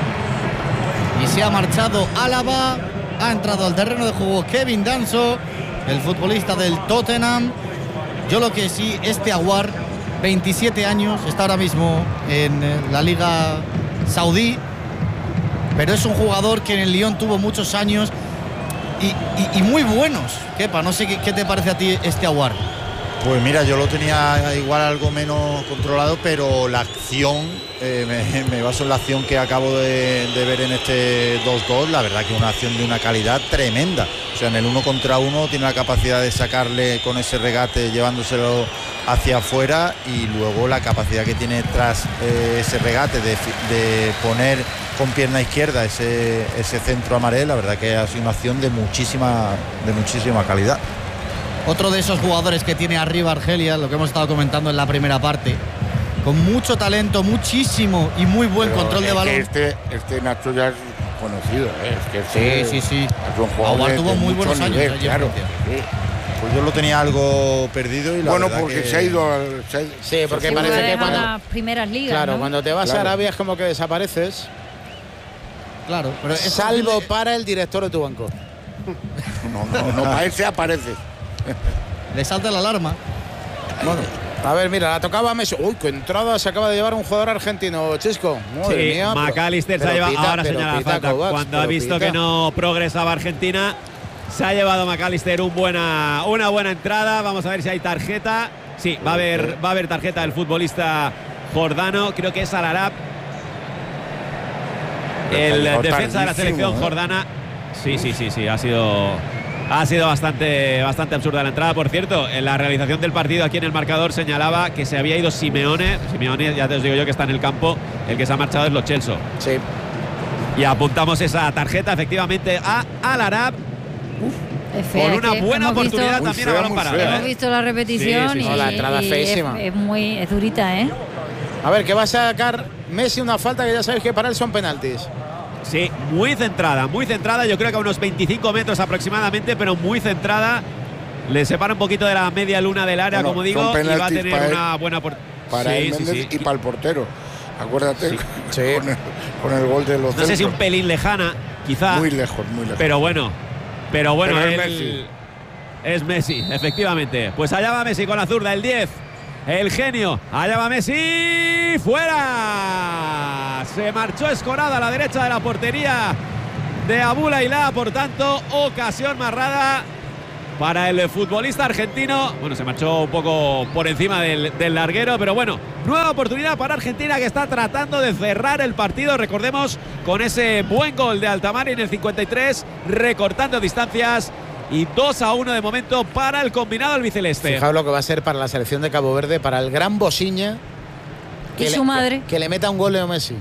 Y se ha marchado Álava. Ha entrado al terreno de juego Kevin Danso, el futbolista del Tottenham. Yo lo que sí, este Aguar, veintisiete años, está ahora mismo en eh, la Liga Saudí, pero es un jugador que en el Lyon tuvo muchos años y, y- y muy buenos. Kepa, no sé qué, qué te parece a ti este Aguar.
Pues mira, yo lo tenía igual algo menos controlado, pero la acción, eh, me, me baso en la acción que acabo de, de ver en este dos dos, la verdad que es una acción de una calidad tremenda. O sea, en el uno contra uno tiene la capacidad de sacarle con ese regate, llevándoselo hacia afuera, y luego la capacidad que tiene tras eh, ese regate de, fi- de poner con pierna izquierda ese, ese centro a Mahrez, la verdad que ha sido una acción de muchísima, de muchísima calidad.
Otro de esos jugadores que tiene arriba Argelia, lo que hemos estado comentando en la primera parte, con mucho talento, muchísimo y muy buen
Pero
control de
es que
balón.
Este, este Nacho ya es conocido, ¿eh? Es que este
Sí, sí, sí.
Es un jugador
Aguar
de-
tuvo
de
muy
mucho
buenos años
nivel,
allí en
claro.
Francia.
Sí.
Pues yo lo tenía algo perdido y la
Bueno,
verdad
porque
que...
se ha ido al. se ha-
Sí, porque
Se
parece
puede
que
dejar
cuando,
las primeras ligas,
claro,
¿no?
cuando te vas
Claro.
a Arabia es como que desapareces,
Claro, pero es
salvo
posible-
para el director de tu banco.
No, no, no, para él se aparece.
le salta la alarma.
Bueno, a ver, mira, la tocaba a Messi. Uy, qué entrada se acaba de llevar un jugador argentino, Chisco. Madre
Sí,
mía. pero-
McAllister se ha
pero
llevado,
pita,
ahora
pero
señala la
pita,
falta,
Kovacs,
cuando ha
pero
visto
pita.
que no progresaba Argentina, se ha llevado McAllister un buena, una buena entrada. Vamos a ver si hay tarjeta. Sí, va a haber, va a haber tarjeta del futbolista jordano, creo que es Al-Arab, el
Llegó
defensa de la
tardísimo,
selección
¿eh?
jordana. Sí, sí, sí, sí, ha sido ha sido bastante bastante absurda la entrada. Por cierto, en la realización del partido aquí en el marcador señalaba que se había ido Simeone. Simeone, ya te os digo yo que está en el campo, el que se ha marchado es Lo Celso.
Sí.
Y apuntamos esa tarjeta efectivamente a Al-Arab
Es fea,
por
es
una
que
buena
hemos visto-
oportunidad
Muy
también a
fea,
balón
muy
parado.
fea.
¿eh?
Hemos visto la repetición
Sí, sí, sí.
y,
No, la entrada
y
feísima.
es, es muy es durita, ¿eh?
A ver, que va a sacar Messi una falta que ya sabéis que para él son penaltis.
Sí, muy centrada, muy centrada. Yo creo que a unos veinticinco metros aproximadamente, pero muy centrada. Le separa un poquito de la media luna del área, bueno, como digo, y va a tener una buena oportunidad.
Para
sí,
él, Méndez,
sí, sí.
y para el portero. Acuérdate,
sí.
Sí. Con, el, con el gol de los
No
centros.
sé si un pelín lejana, quizá.
Muy lejos, muy lejos.
Pero bueno, pero bueno,
pero
él,
es Messi.
Es Messi, efectivamente. Pues allá va Messi con la zurda, el diez. El genio, allá va Messi, fuera. Se marchó escorada a la derecha de la portería de Abou Laila, por tanto, ocasión marrada para el futbolista argentino. Bueno, se marchó un poco por encima del, del larguero, pero bueno, nueva oportunidad para Argentina, que está tratando de cerrar el partido, recordemos, con ese buen gol de Altamari en el cincuenta y tres, recortando distancias. Y dos a uno de momento para el combinado albiceleste.
Fijaos lo que va a ser para la selección de Cabo Verde, para el gran Bosiña,
y su
le,
madre.
Que, que le meta un gol Leo Messi.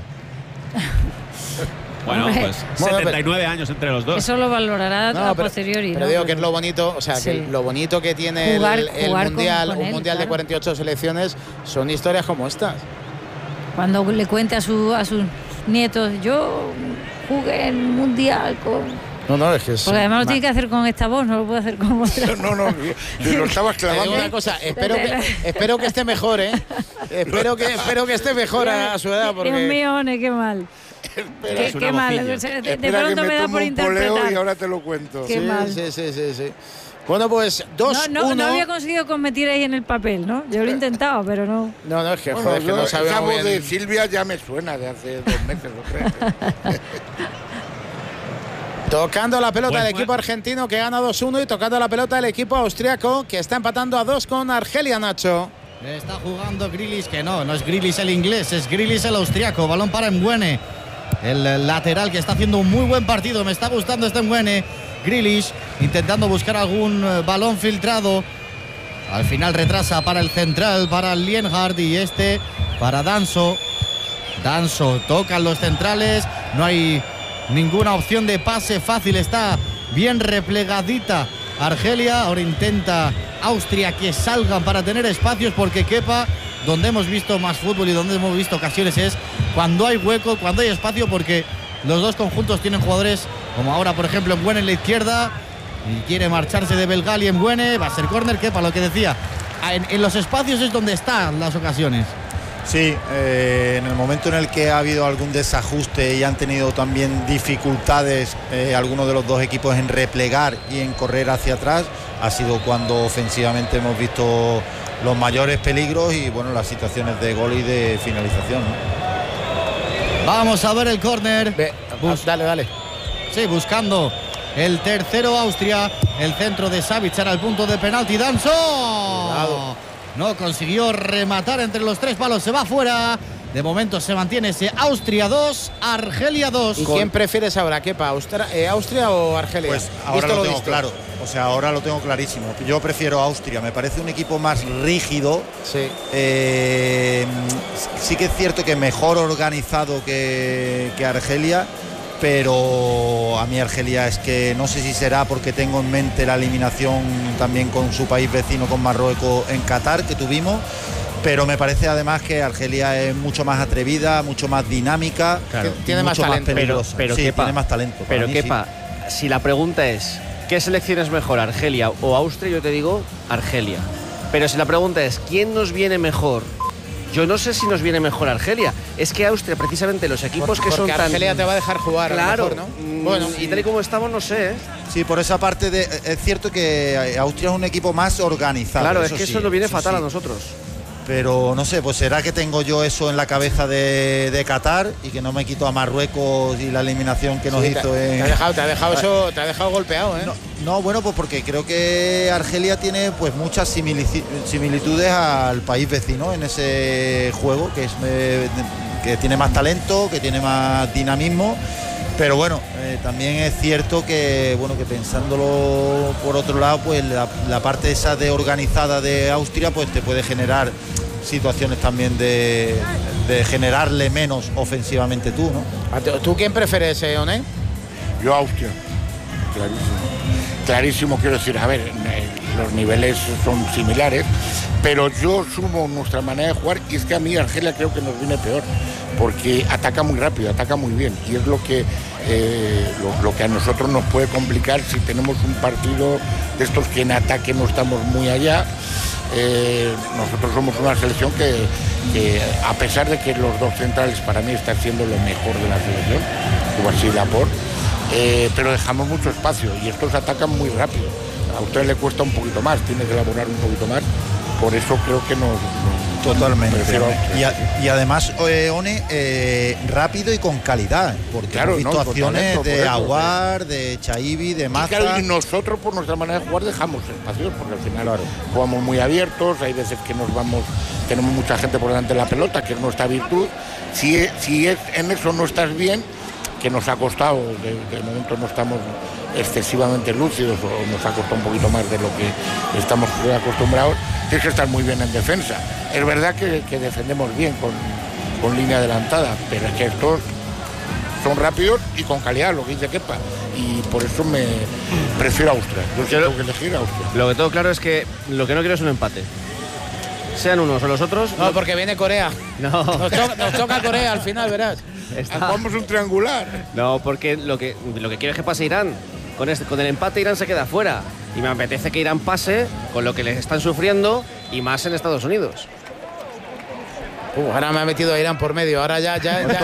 Bueno, pues setenta y nueve años entre los dos.
Eso lo valorará
no,
a
pero,
posteriori.
Pero
¿no?
digo que es lo bonito, o sea,
sí.
que lo bonito que tiene
jugar,
el, el
jugar
mundial,
con, con
un
él,
mundial
claro.
de cuarenta y ocho selecciones, son historias como estas.
Cuando le cuente a, su, a sus nietos, yo jugué en un mundial con.
No, no, es que es.
Porque además lo tiene que hacer con esta voz, no lo puede hacer con otra.
No, no, lo estabas clavando.
Una cosa, espero que, espero que esté mejor, ¿eh? espero, que, espero que esté mejor a, a su edad. Porque...
Dios mío, ne, qué mal. Qué, qué mal. De, de, de pronto me, me da por interpretar.
Y ahora te lo cuento.
Qué
sí,
mal.
Sí, sí, sí, sí. Bueno, pues dos uno.
No, no, no había conseguido convertir ahí en el papel, ¿no? Yo lo he intentado, pero no.
No, no, es que,
bueno,
joder,
yo,
que no sabemos
esa voz
bien.
de Silvia ya me suena de hace dos meses, lo creo.
Tocando la pelota
Bueno,
el equipo argentino, que gana dos uno, y tocando la pelota el equipo austriaco, que está empatando a dos con Argelia, Nacho.
Está jugando Grealish, que no, no es Grealish el inglés, es Grealish el austriaco. Balón para Mbuene, el lateral que está haciendo un muy buen partido. Me está gustando este Mbuene. Grealish intentando buscar algún balón filtrado. Al final retrasa para el central, para Lienhard, y este para Danso. Danso, tocan los centrales, no hay ninguna opción de pase fácil, está bien replegadita Argelia. Ahora intenta Austria que salgan para tener espacios, porque Kepa, donde hemos visto más fútbol y donde hemos visto ocasiones, es cuando hay hueco, cuando hay espacio, porque los dos conjuntos tienen jugadores como ahora, por ejemplo, Mbuene en la izquierda, y quiere marcharse de Belgali. En Mbuene va a ser córner. Kepa, lo que decía, en, en los espacios es donde están las ocasiones.
Sí, eh, en el momento en el que ha habido algún desajuste y han tenido también dificultades eh, algunos de los dos equipos en replegar y en correr hacia atrás, ha sido cuando ofensivamente hemos visto los mayores peligros y bueno, las situaciones de gol y de finalización, ¿no?
Vamos a ver el córner.
Bus, dale, dale.
Sí, buscando el tercero Austria. El centro de Savic al punto de penalti. Danso. Cuidado. No consiguió rematar entre los tres palos, se va fuera. De momento se mantiene ese Austria dos, Argelia dos.
¿Y quién prefieres ahora, Kepa? ¿Austria, eh, ¿Austria o Argelia?
Pues ahora lo, lo tengo claro. O sea, ahora lo tengo clarísimo. Yo prefiero Austria. Me parece un equipo más rígido.
Sí.
Eh, sí que es cierto que mejor organizado que, que Argelia. Pero a mí Argelia es que no sé si será porque tengo en mente la eliminación también con su país vecino, con Marruecos, en Qatar, que tuvimos, pero me parece además que Argelia es mucho más atrevida, mucho más dinámica,
claro. Tiene más talento,
más
pero, pero
sí,
Kepa,
tiene más talento.
Pero
mí,
Kepa, sí. Si la pregunta es ¿qué selección es mejor, Argelia o Austria? Yo te digo Argelia. Pero si la pregunta es ¿quién nos viene mejor? Yo no sé si nos viene mejor Argelia. Es que Austria, precisamente los equipos
Por,
que son tan...
Porque Argelia te va a dejar jugar.
Claro.
A lo mejor, ¿no?
Bueno, y tal y como estamos, no sé, ¿eh?
Sí, por esa parte de, es cierto que Austria es un equipo más organizado.
Claro,
eso
es que
sí,
eso nos viene
eso
fatal
sí.
a nosotros.
Pero no sé, pues será que tengo yo eso en la cabeza de, de Qatar y que no me quito a Marruecos y la eliminación que nos
sí,
hizo
te,
en...
te ha dejado, te ha dejado eso, te ha dejado golpeado, ¿eh?
No, no, bueno, pues porque creo que Argelia tiene pues muchas similitudes al país vecino en ese juego, que es eh, que tiene más talento, que tiene más dinamismo. Pero bueno, eh, también es cierto que bueno que pensándolo por otro lado, pues la, la parte esa de organizada de Austria pues te puede generar situaciones también de, de generarle menos ofensivamente tú, ¿no?
¿Tú quién prefieres, eh, Oné?
Yo Austria, clarísimo. Clarísimo, quiero decir, a ver, los niveles son similares, Pero yo sumo nuestra manera de jugar y es que a mí Argelia creo que nos viene peor, porque ataca muy rápido, ataca muy bien y es lo que, eh, lo, lo que a nosotros nos puede complicar si tenemos un partido de estos que en ataque no estamos muy allá. Eh, nosotros somos una selección que, que, a pesar de que los dos centrales para mí están siendo lo mejor de la selección, como así Laporte, eh, pero dejamos mucho espacio y estos atacan muy rápido. A usted le cuesta un poquito más, tiene que elaborar un poquito más, por eso creo que nos... nos
Totalmente.
prefiero-
Y, a- y además, eh, One, eh, rápido y con calidad, porque
Claro,
hemos visto
no, con
acciones
talento, por
de
eso,
Aguar, de Chaibi, de
Y,
Maza.
claro, y nosotros por nuestra manera de jugar dejamos espacios, porque al final jugamos muy abiertos, hay veces que nos vamos, tenemos mucha gente por delante de la pelota, que es nuestra virtud. Si, es- si es, en eso no estás bien, que nos ha costado, de, de momento no estamos excesivamente lúcidos o nos ha costado un poquito más de lo que estamos acostumbrados, tienes que estar muy bien en defensa. Es verdad que, que defendemos bien con, con línea adelantada, pero es que estos son rápidos y con calidad, lo que dice Kepa, y por eso me prefiero a Austria. Yo sí tengo que elegir a Austria.
Lo que tengo claro es que lo que no quiero es un empate. Sean unos o los otros.
No, porque viene Corea.
No.
Nos, to- nos toca Corea al final, verás.
Vamos un triangular.
No, porque lo que, lo que quiero es que pase Irán. Con, este, con el empate Irán se queda fuera. Y me apetece que Irán pase con lo que les están sufriendo y más en Estados Unidos.
Uh, ahora me ha metido a Irán por medio. Ahora ya. ya, ya,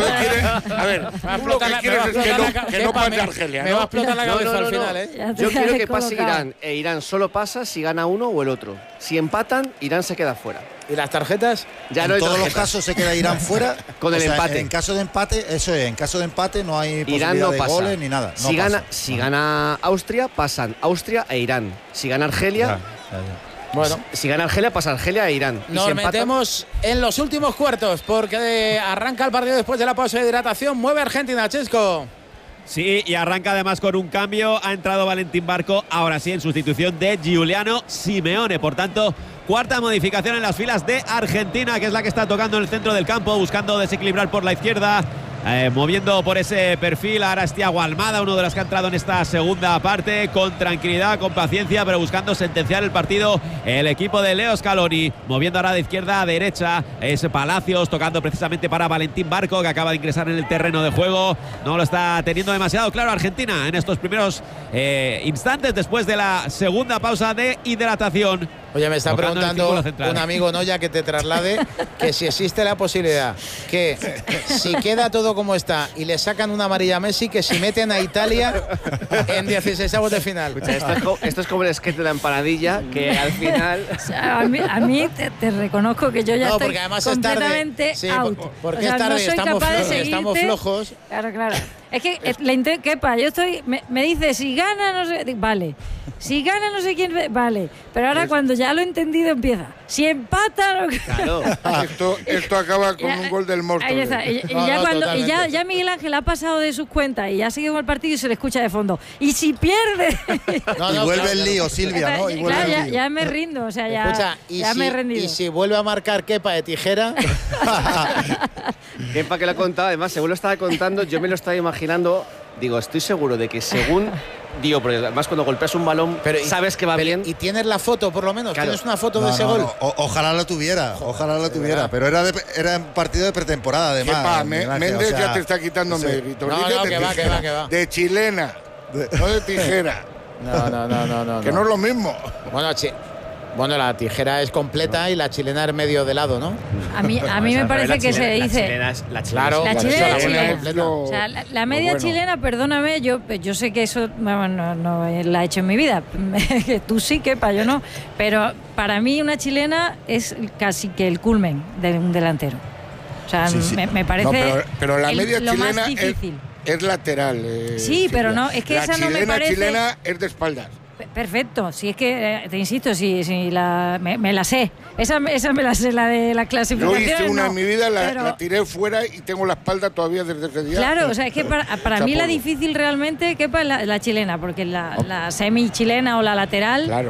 A ver,
me va a
tú lo que
explotar la-
quieres
me va a
es que
explotar
no,
la ca-
que no
Kepa,
pase
me-
Argelia,
me
¿no?
va a explotar la
No,
cabeza
no, no,
al
no.
final, ¿eh?
Ya te
Yo
has
quiero que pase
descolocado.
Irán e Irán solo pasa si gana uno o el otro. Si empatan, Irán se queda fuera.
¿Y las tarjetas?
Ya
En
no hay
todos los
tarjetas.
casos se queda Irán fuera.
Con
O
el
sea,
empate.
En caso de empate, eso es, en caso de empate no hay posibilidad
Irán no
de
pasa.
goles ni nada. No
si,
pasa.
gana, si gana Austria, pasan Austria e Irán. Si gana Argelia,
Bueno.
si gana Argelia, pasa Argelia e Irán. Y
Nos
si empatan-
metemos en los últimos cuartos porque arranca el partido después de la pausa de hidratación. Mueve Argentina, Chesco.
Sí, y arranca además con un cambio. Ha entrado Valentín Barco, ahora sí, en sustitución de Giuliano Simeone. Por tanto, cuarta modificación en las filas de Argentina, que es la que está tocando en el centro del campo, buscando desequilibrar por la izquierda. Eh, moviendo por ese perfil, ahora es Thiago Almada, uno de los que ha entrado en esta segunda parte, con tranquilidad, con paciencia, pero buscando sentenciar el partido. El equipo de Leo Scaloni, moviendo ahora de izquierda a derecha, es Palacios, tocando precisamente para Valentín Barco, que acaba de ingresar en el terreno de juego. No lo está teniendo demasiado claro Argentina en estos primeros eh, instantes, después de la segunda pausa de hidratación.
Oye, me está
Tocando en el
preguntando
círculo central.
un amigo Noya que te traslade que si existe la posibilidad que si queda todo como está y le sacan una amarilla a Messi, que si meten a Italia en dieciseisavos de final.
Esto es, co- esto es como el sketch de la empanadilla, que al final...
O sea, a mí, a mí te, te reconozco que yo ya
No,
estoy
porque además es tarde.
completamente
Sí,
out.
por- porque
O sea,
es tarde
no
y
soy
estamos
capaz de
flo- estamos
seguirte.
flojos.
Claro, claro. Es que eh, la inte- Kepa, yo estoy, me, me dice si gana no sé, vale, si gana no sé quién, vale, pero ahora cuando ya lo he entendido empieza, si empata, no,
Claro.
Esto, esto acaba con
Ya,
un gol del monstruo.
ahí está. Y, y
No,
ya
no,
cuando y ya,
totalmente.
ya Miguel Ángel ha pasado de sus cuentas y ya ha seguido con el partido y se le escucha de fondo. Y si pierde,
No,
Y
no,
vuelve
claro,
el lío, Silvia, ¿no? Y vuelve
claro,
el
ya,
lío.
ya me rindo, o sea, ya,
Escucha, y,
ya
si,
me he rendido.
y si vuelve a marcar Kepa de tijera,
Kepa que lo ha contado, además, según lo estaba contando, yo me lo estaba imaginando. Digo, estoy seguro de que según. Digo, porque además cuando golpeas un balón,
pero y-
sabes que va
pero-
bien.
y tienes la foto por lo menos,
Claro.
tienes una foto
No,
de ese
no,
gol.
no. O- ojalá lo tuviera, ojalá lo tuviera. Pero era, de- era un partido de pretemporada, además.
Kepa, Me-
Miguel Ángel,
Méndez
o sea,
ya te está quitando
sí.
mérito.
No,
Dice
no,
de
que va, que
tijera,
va, que va.
De chilena, no de tijera.
No, no, no, no, no.
Que no es lo mismo.
Bueno, chi- bueno, la tijera es completa y la chilena es medio de lado, ¿no?
A mí, a mí me parece que se dice.
Claro,
La
por
chilena
eso
es chilena.
completa.
O sea, la, la media
bueno.
chilena, perdóname, yo, yo sé que eso vamos, no, no la he hecho en mi vida. Que tú sí, Kepa, yo no. Pero para mí una chilena es casi que el culmen de un delantero. O sea,
Sí, sí.
Me, me parece
No, pero, pero la
el-
media
lo
chilena
más
es,
difícil.
es lateral. eh,
Sí, pero
Silvia.
no, es que
la
esa no me
chilena,
parece-
chilena es de espaldas.
Pe- Perfecto, si es que, eh, te insisto, si, si la, me, me la sé. Esa, esa me la sé, la de la
Yo
clasificación.
hice una
no,
en mi vida, la,
pero-
la tiré fuera y tengo la espalda todavía desde ese día.
Claro, o sea, es que para, para mí la
Chapodo.
difícil realmente Kepa es la, la chilena, porque la, la semi-chilena o la lateral
Claro.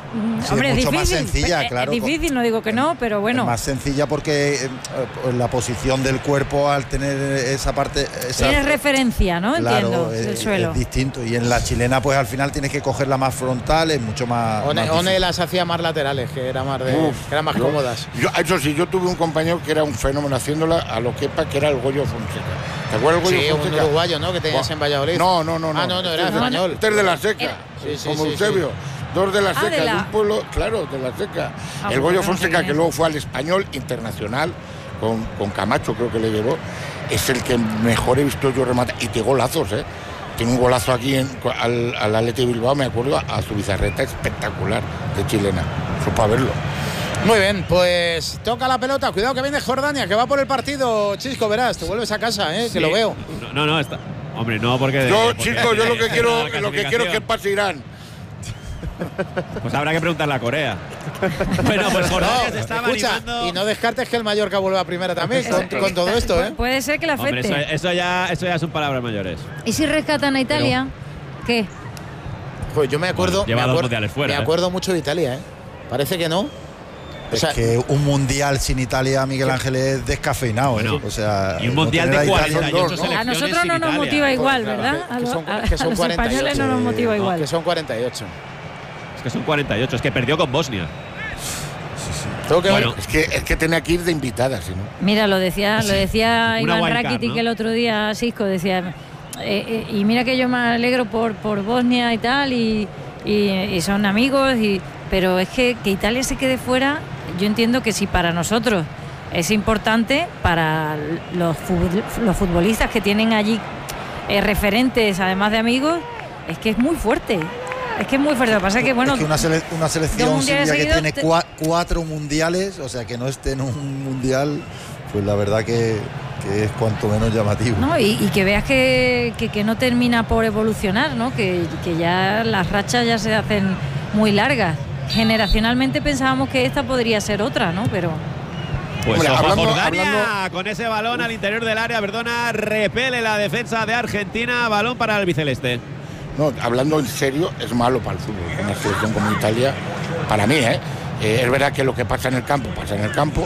Sí,
Hombre,
es
es
mucho más
difícil.
sencilla,
es,
claro.
Es difícil, no digo que no, pero bueno.
Es más sencilla porque eh, la posición del cuerpo al tener esa parte... Esa,
Tienes referencia, ¿no?
claro,
Entiendo,
es,
del suelo.
es distinto. Y en la chilena, pues al final tienes que cogerla más frontal, es mucho más...
One,
más
One las hacía más laterales, que era más de,
Uf,
que eran más
yo-
cómodas.
Yo, eso sí, yo tuve un compañero que era un fenómeno haciéndola a lo quepa, que era el Goyo Fonseca. ¿Te acuerdas del Goyo
Sí, un
Fonseca?
uruguayo, ¿no? Que tenías
Buah.
en Valladolid.
No, no, no.
Ah, no, no, era
Este es-
español.
Este es de la Seca,
Era-
Sí, sí,
como
sí,
Eusebio.
sí.
Dos de la
Ah,
Seca,
de
de,
la-
un pueblo, claro, de la Seca.
Ah,
el
pues
Goyo
no sé
Fonseca,
quién
que
es.
luego fue al Español Internacional, con, con Camacho creo que le llevó, es el que mejor he visto yo rematar. Y tiene golazos, ¿eh? Tiene un golazo aquí en, al, al Athletic Bilbao, me acuerdo, a su bizarreta espectacular de chilena. Eso para verlo.
Muy bien, pues toca la pelota. Cuidado que viene Jordania, que va por el partido. Chisco, verás, te vuelves a casa, ¿eh?
Sí.
Que lo veo.
No, no, no, está. Hombre, no, porque.
Yo,
porque-
chicos, yo lo que
porque-
quiero,
la
lo que quiero es que
clasificación.
pase Irán.
Pues habrá que preguntarle a Corea. Bueno, pues Jordania
No,
se estaba
escucha,
animando.
y no descartes que el Mallorca vuelva a primera también con, con todo esto, ¿eh?
Puede ser que le
Hombre,
afecte.
eso, eso ya, eso ya son palabras mayores.
¿Y si rescatan a Italia? ¿Qué?
Pues yo me acuerdo,
Bueno, lleva
me
dos
acuerdo,
mundiales fuera,
me
¿eh?
acuerdo mucho de Italia, ¿eh? Parece que no. O
Es
sea,
que un mundial sin Italia, Miguel Ángel, es descafeinado.
Bueno,
¿eh? O sea,
y un
no
mundial
tener
de
a Italia-
cuarenta y ocho
¿no?
selecciones.
A nosotros no
sin
nos
Italia.
motiva igual,
claro,
¿verdad?
que-
A
que
los,
son-
a-
que son
a los
cuarenta y ocho.
españoles no nos motiva igual.
que son cuarenta y ocho.
Es que son cuarenta y ocho, es que perdió con Bosnia.
Tengo que
Bueno,
Es que, es que tenía que ir de invitada, si no.
Mira, lo decía, lo decía
Una
Iván
wildcard,
Rakitic
¿no?
el otro día, Sisco, decía, eh, eh, y mira que yo me alegro por, por Bosnia y tal, y, y- y son amigos, y, pero es que, que Italia se quede fuera, yo entiendo que si para nosotros es importante, para los, fut- los futbolistas que tienen allí eh, referentes, además de amigos, es que es muy fuerte. Es que es muy fuerte. Lo que pasa es que, bueno,
es que una, sele- una
dos
selección
mundiales
Silvia, que
seguidos
tiene
te-
cua- cuatro mundiales, o sea, que no esté en un mundial, pues la verdad que, que es cuanto menos llamativo.
¿no? Y, y que veas que, que, que no termina por evolucionar, ¿no? Que, que ya las rachas ya se hacen muy largas. Generacionalmente pensábamos que esta podría ser otra, ¿no? Pero
Pues
Hombre,
ojo,
hablando-
Jordania
hablando-
con ese balón al interior del área, perdona, repele la defensa de Argentina, balón para el albiceleste.
No, hablando en serio, es malo para el fútbol. Una selección como Italia, para mí, ¿eh? Eh, es verdad que lo que pasa en el campo, pasa en el campo,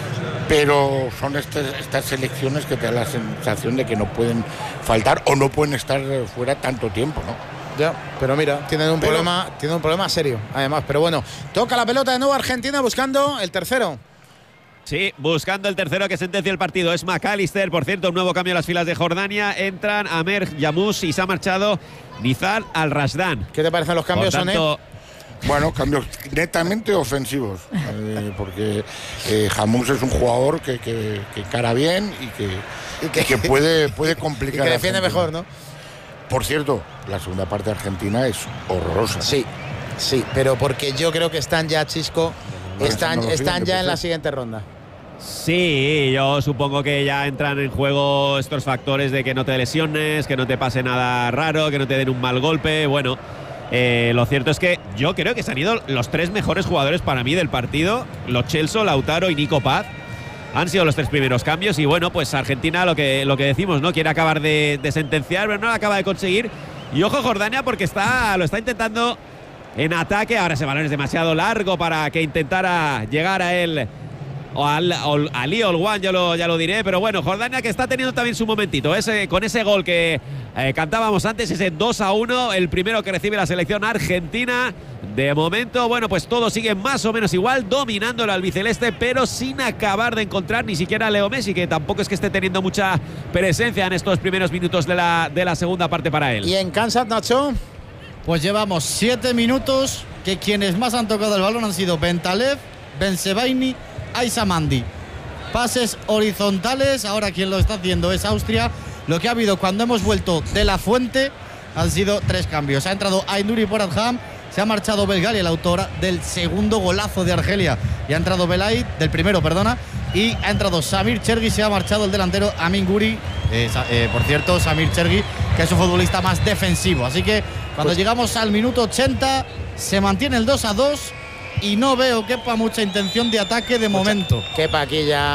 pero son estas, estas selecciones que te dan la sensación de que no pueden faltar o no pueden estar fuera tanto tiempo, ¿no?
Ya, pero mira, tienen un
Pero-
problema, tienen un problema serio, además. Pero bueno, toca la pelota de nuevo Argentina buscando el tercero.
Sí, buscando el tercero que sentencia el partido. Es McAllister, por cierto, un nuevo cambio en las filas de Jordania. Entran Amer Yamous y se ha marchado Nizar Al-Rashdan.
¿Qué te parecen los cambios,
Por tanto,
Bueno, cambios netamente ofensivos, eh, porque eh, Jamús es un jugador que, que, que encara bien y que,
Y que-
y que puede, puede
Y
complicar.
que
a
defiende
Argentina.
mejor, ¿no?
Por cierto, la segunda parte de Argentina es horrorosa.
Sí, sí, pero porque yo creo que están ya, Chisco,
Bueno,
están,
no lo
están
siguen,
ya
puede
en la
ser.
siguiente ronda.
sí, yo supongo que ya entran en juego estos factores de que no te lesiones, que no te pase nada raro, que no te den un mal golpe. Bueno, eh, lo cierto es que yo creo que se han ido los tres mejores jugadores para mí del partido. Lo Celso, Lautaro y Nico Paz. Han sido los tres primeros cambios y bueno, pues Argentina lo que, lo que decimos, ¿no? Quiere acabar de, de sentenciar, pero no lo acaba de conseguir. Y ojo Jordania porque está, lo está intentando en ataque. Ahora ese balón es demasiado largo para que intentara llegar a él o al, al, Ali Olwan, ya lo, ya lo diré. Pero bueno, Jordania que está teniendo también su momentito. Ese, con ese gol que eh, cantábamos antes, ese dos a uno, el primero que recibe la selección argentina. De momento, bueno, pues todo sigue más o menos igual, dominando el albiceleste, pero sin acabar de encontrar ni siquiera a Leo Messi, que tampoco es que esté teniendo mucha presencia en estos primeros minutos de la, de la segunda parte para él.
¿Y en Kansas, Nacho?
Pues llevamos siete minutos que quienes más han tocado el balón han sido Bentalev, Bensebaini, Aisamandi. Pases horizontales, ahora quien lo está haciendo es Austria. Lo que ha habido cuando hemos vuelto de la fuente han sido tres cambios. Ha entrado Aynuri por Adham, se ha marchado Belgali, el autor del segundo golazo de Argelia, y ha entrado Belay, del primero, perdona, y ha entrado Samir Chergi, se ha marchado el delantero Amin Guri. Eh, eh, por cierto, Samir Chergi, que es un futbolista más defensivo. Así que cuando
Pues-
llegamos al minuto ochenta, se mantiene el dos a dos y no veo quepa mucha intención de ataque de momento.
Kepa aquí ya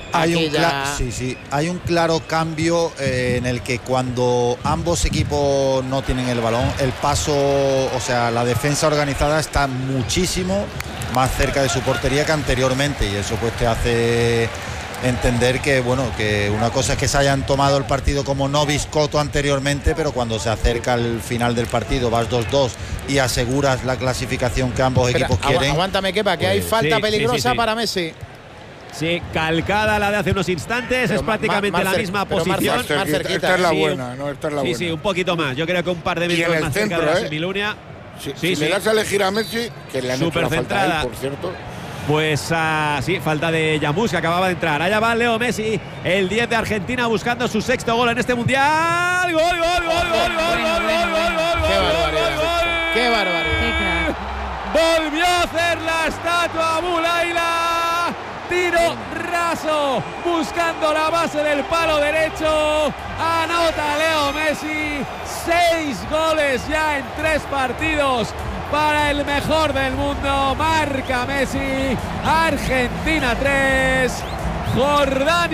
Hay
aquí
un,
ya...
cla- sí, sí. Hay un claro cambio eh, en el que cuando ambos equipos no tienen el balón, el paso, o sea, la defensa organizada está muchísimo más cerca de su portería que anteriormente, y eso pues te hace entender que, bueno, que una cosa es que se hayan tomado el partido como no biscoto anteriormente, pero cuando se acerca el final del partido, vas dos dos y aseguras la clasificación que ambos
Espera,
equipos
agu-
quieren.
Aguántame, Kepa, que
pues,
hay falta
sí,
peligrosa
sí, sí, sí.
para Messi.
Sí, calcada la de hace unos instantes,
Pero
es
ma-
prácticamente
más
la
cer-
misma
pero más
posición.
cer- más cerquita.
Esta es la
Sí,
buena, ¿no? Esta es la
sí,
buena.
sí, un poquito más. Yo creo que un par de
Y
metros
en el
más cerca
centro,
de la
¿eh?
Semilunia.
Si,
Sí,
si
sí.
le das a elegir a Messi, que le han hecho la falta a
Supercentrada.
él, por cierto.
Pues ah, sí, falta de Yamus, que acababa de entrar. Allá va Leo Messi, el diez de Argentina, buscando su sexto gol en este mundial. ¡Gol, gol, gol, gol, gol, gol, gol, gol, gol, gol!
Qué
gol,
barbaridad.
gol, gol!
Qué barbaridad.
Qué crack.
Volvió a hacer la estatua Mulaila. Tiro raso, buscando la base del palo derecho. Anota Leo Messi. Seis goles ya en tres partidos para el mejor del mundo. Marca Messi. Argentina tres, Jordania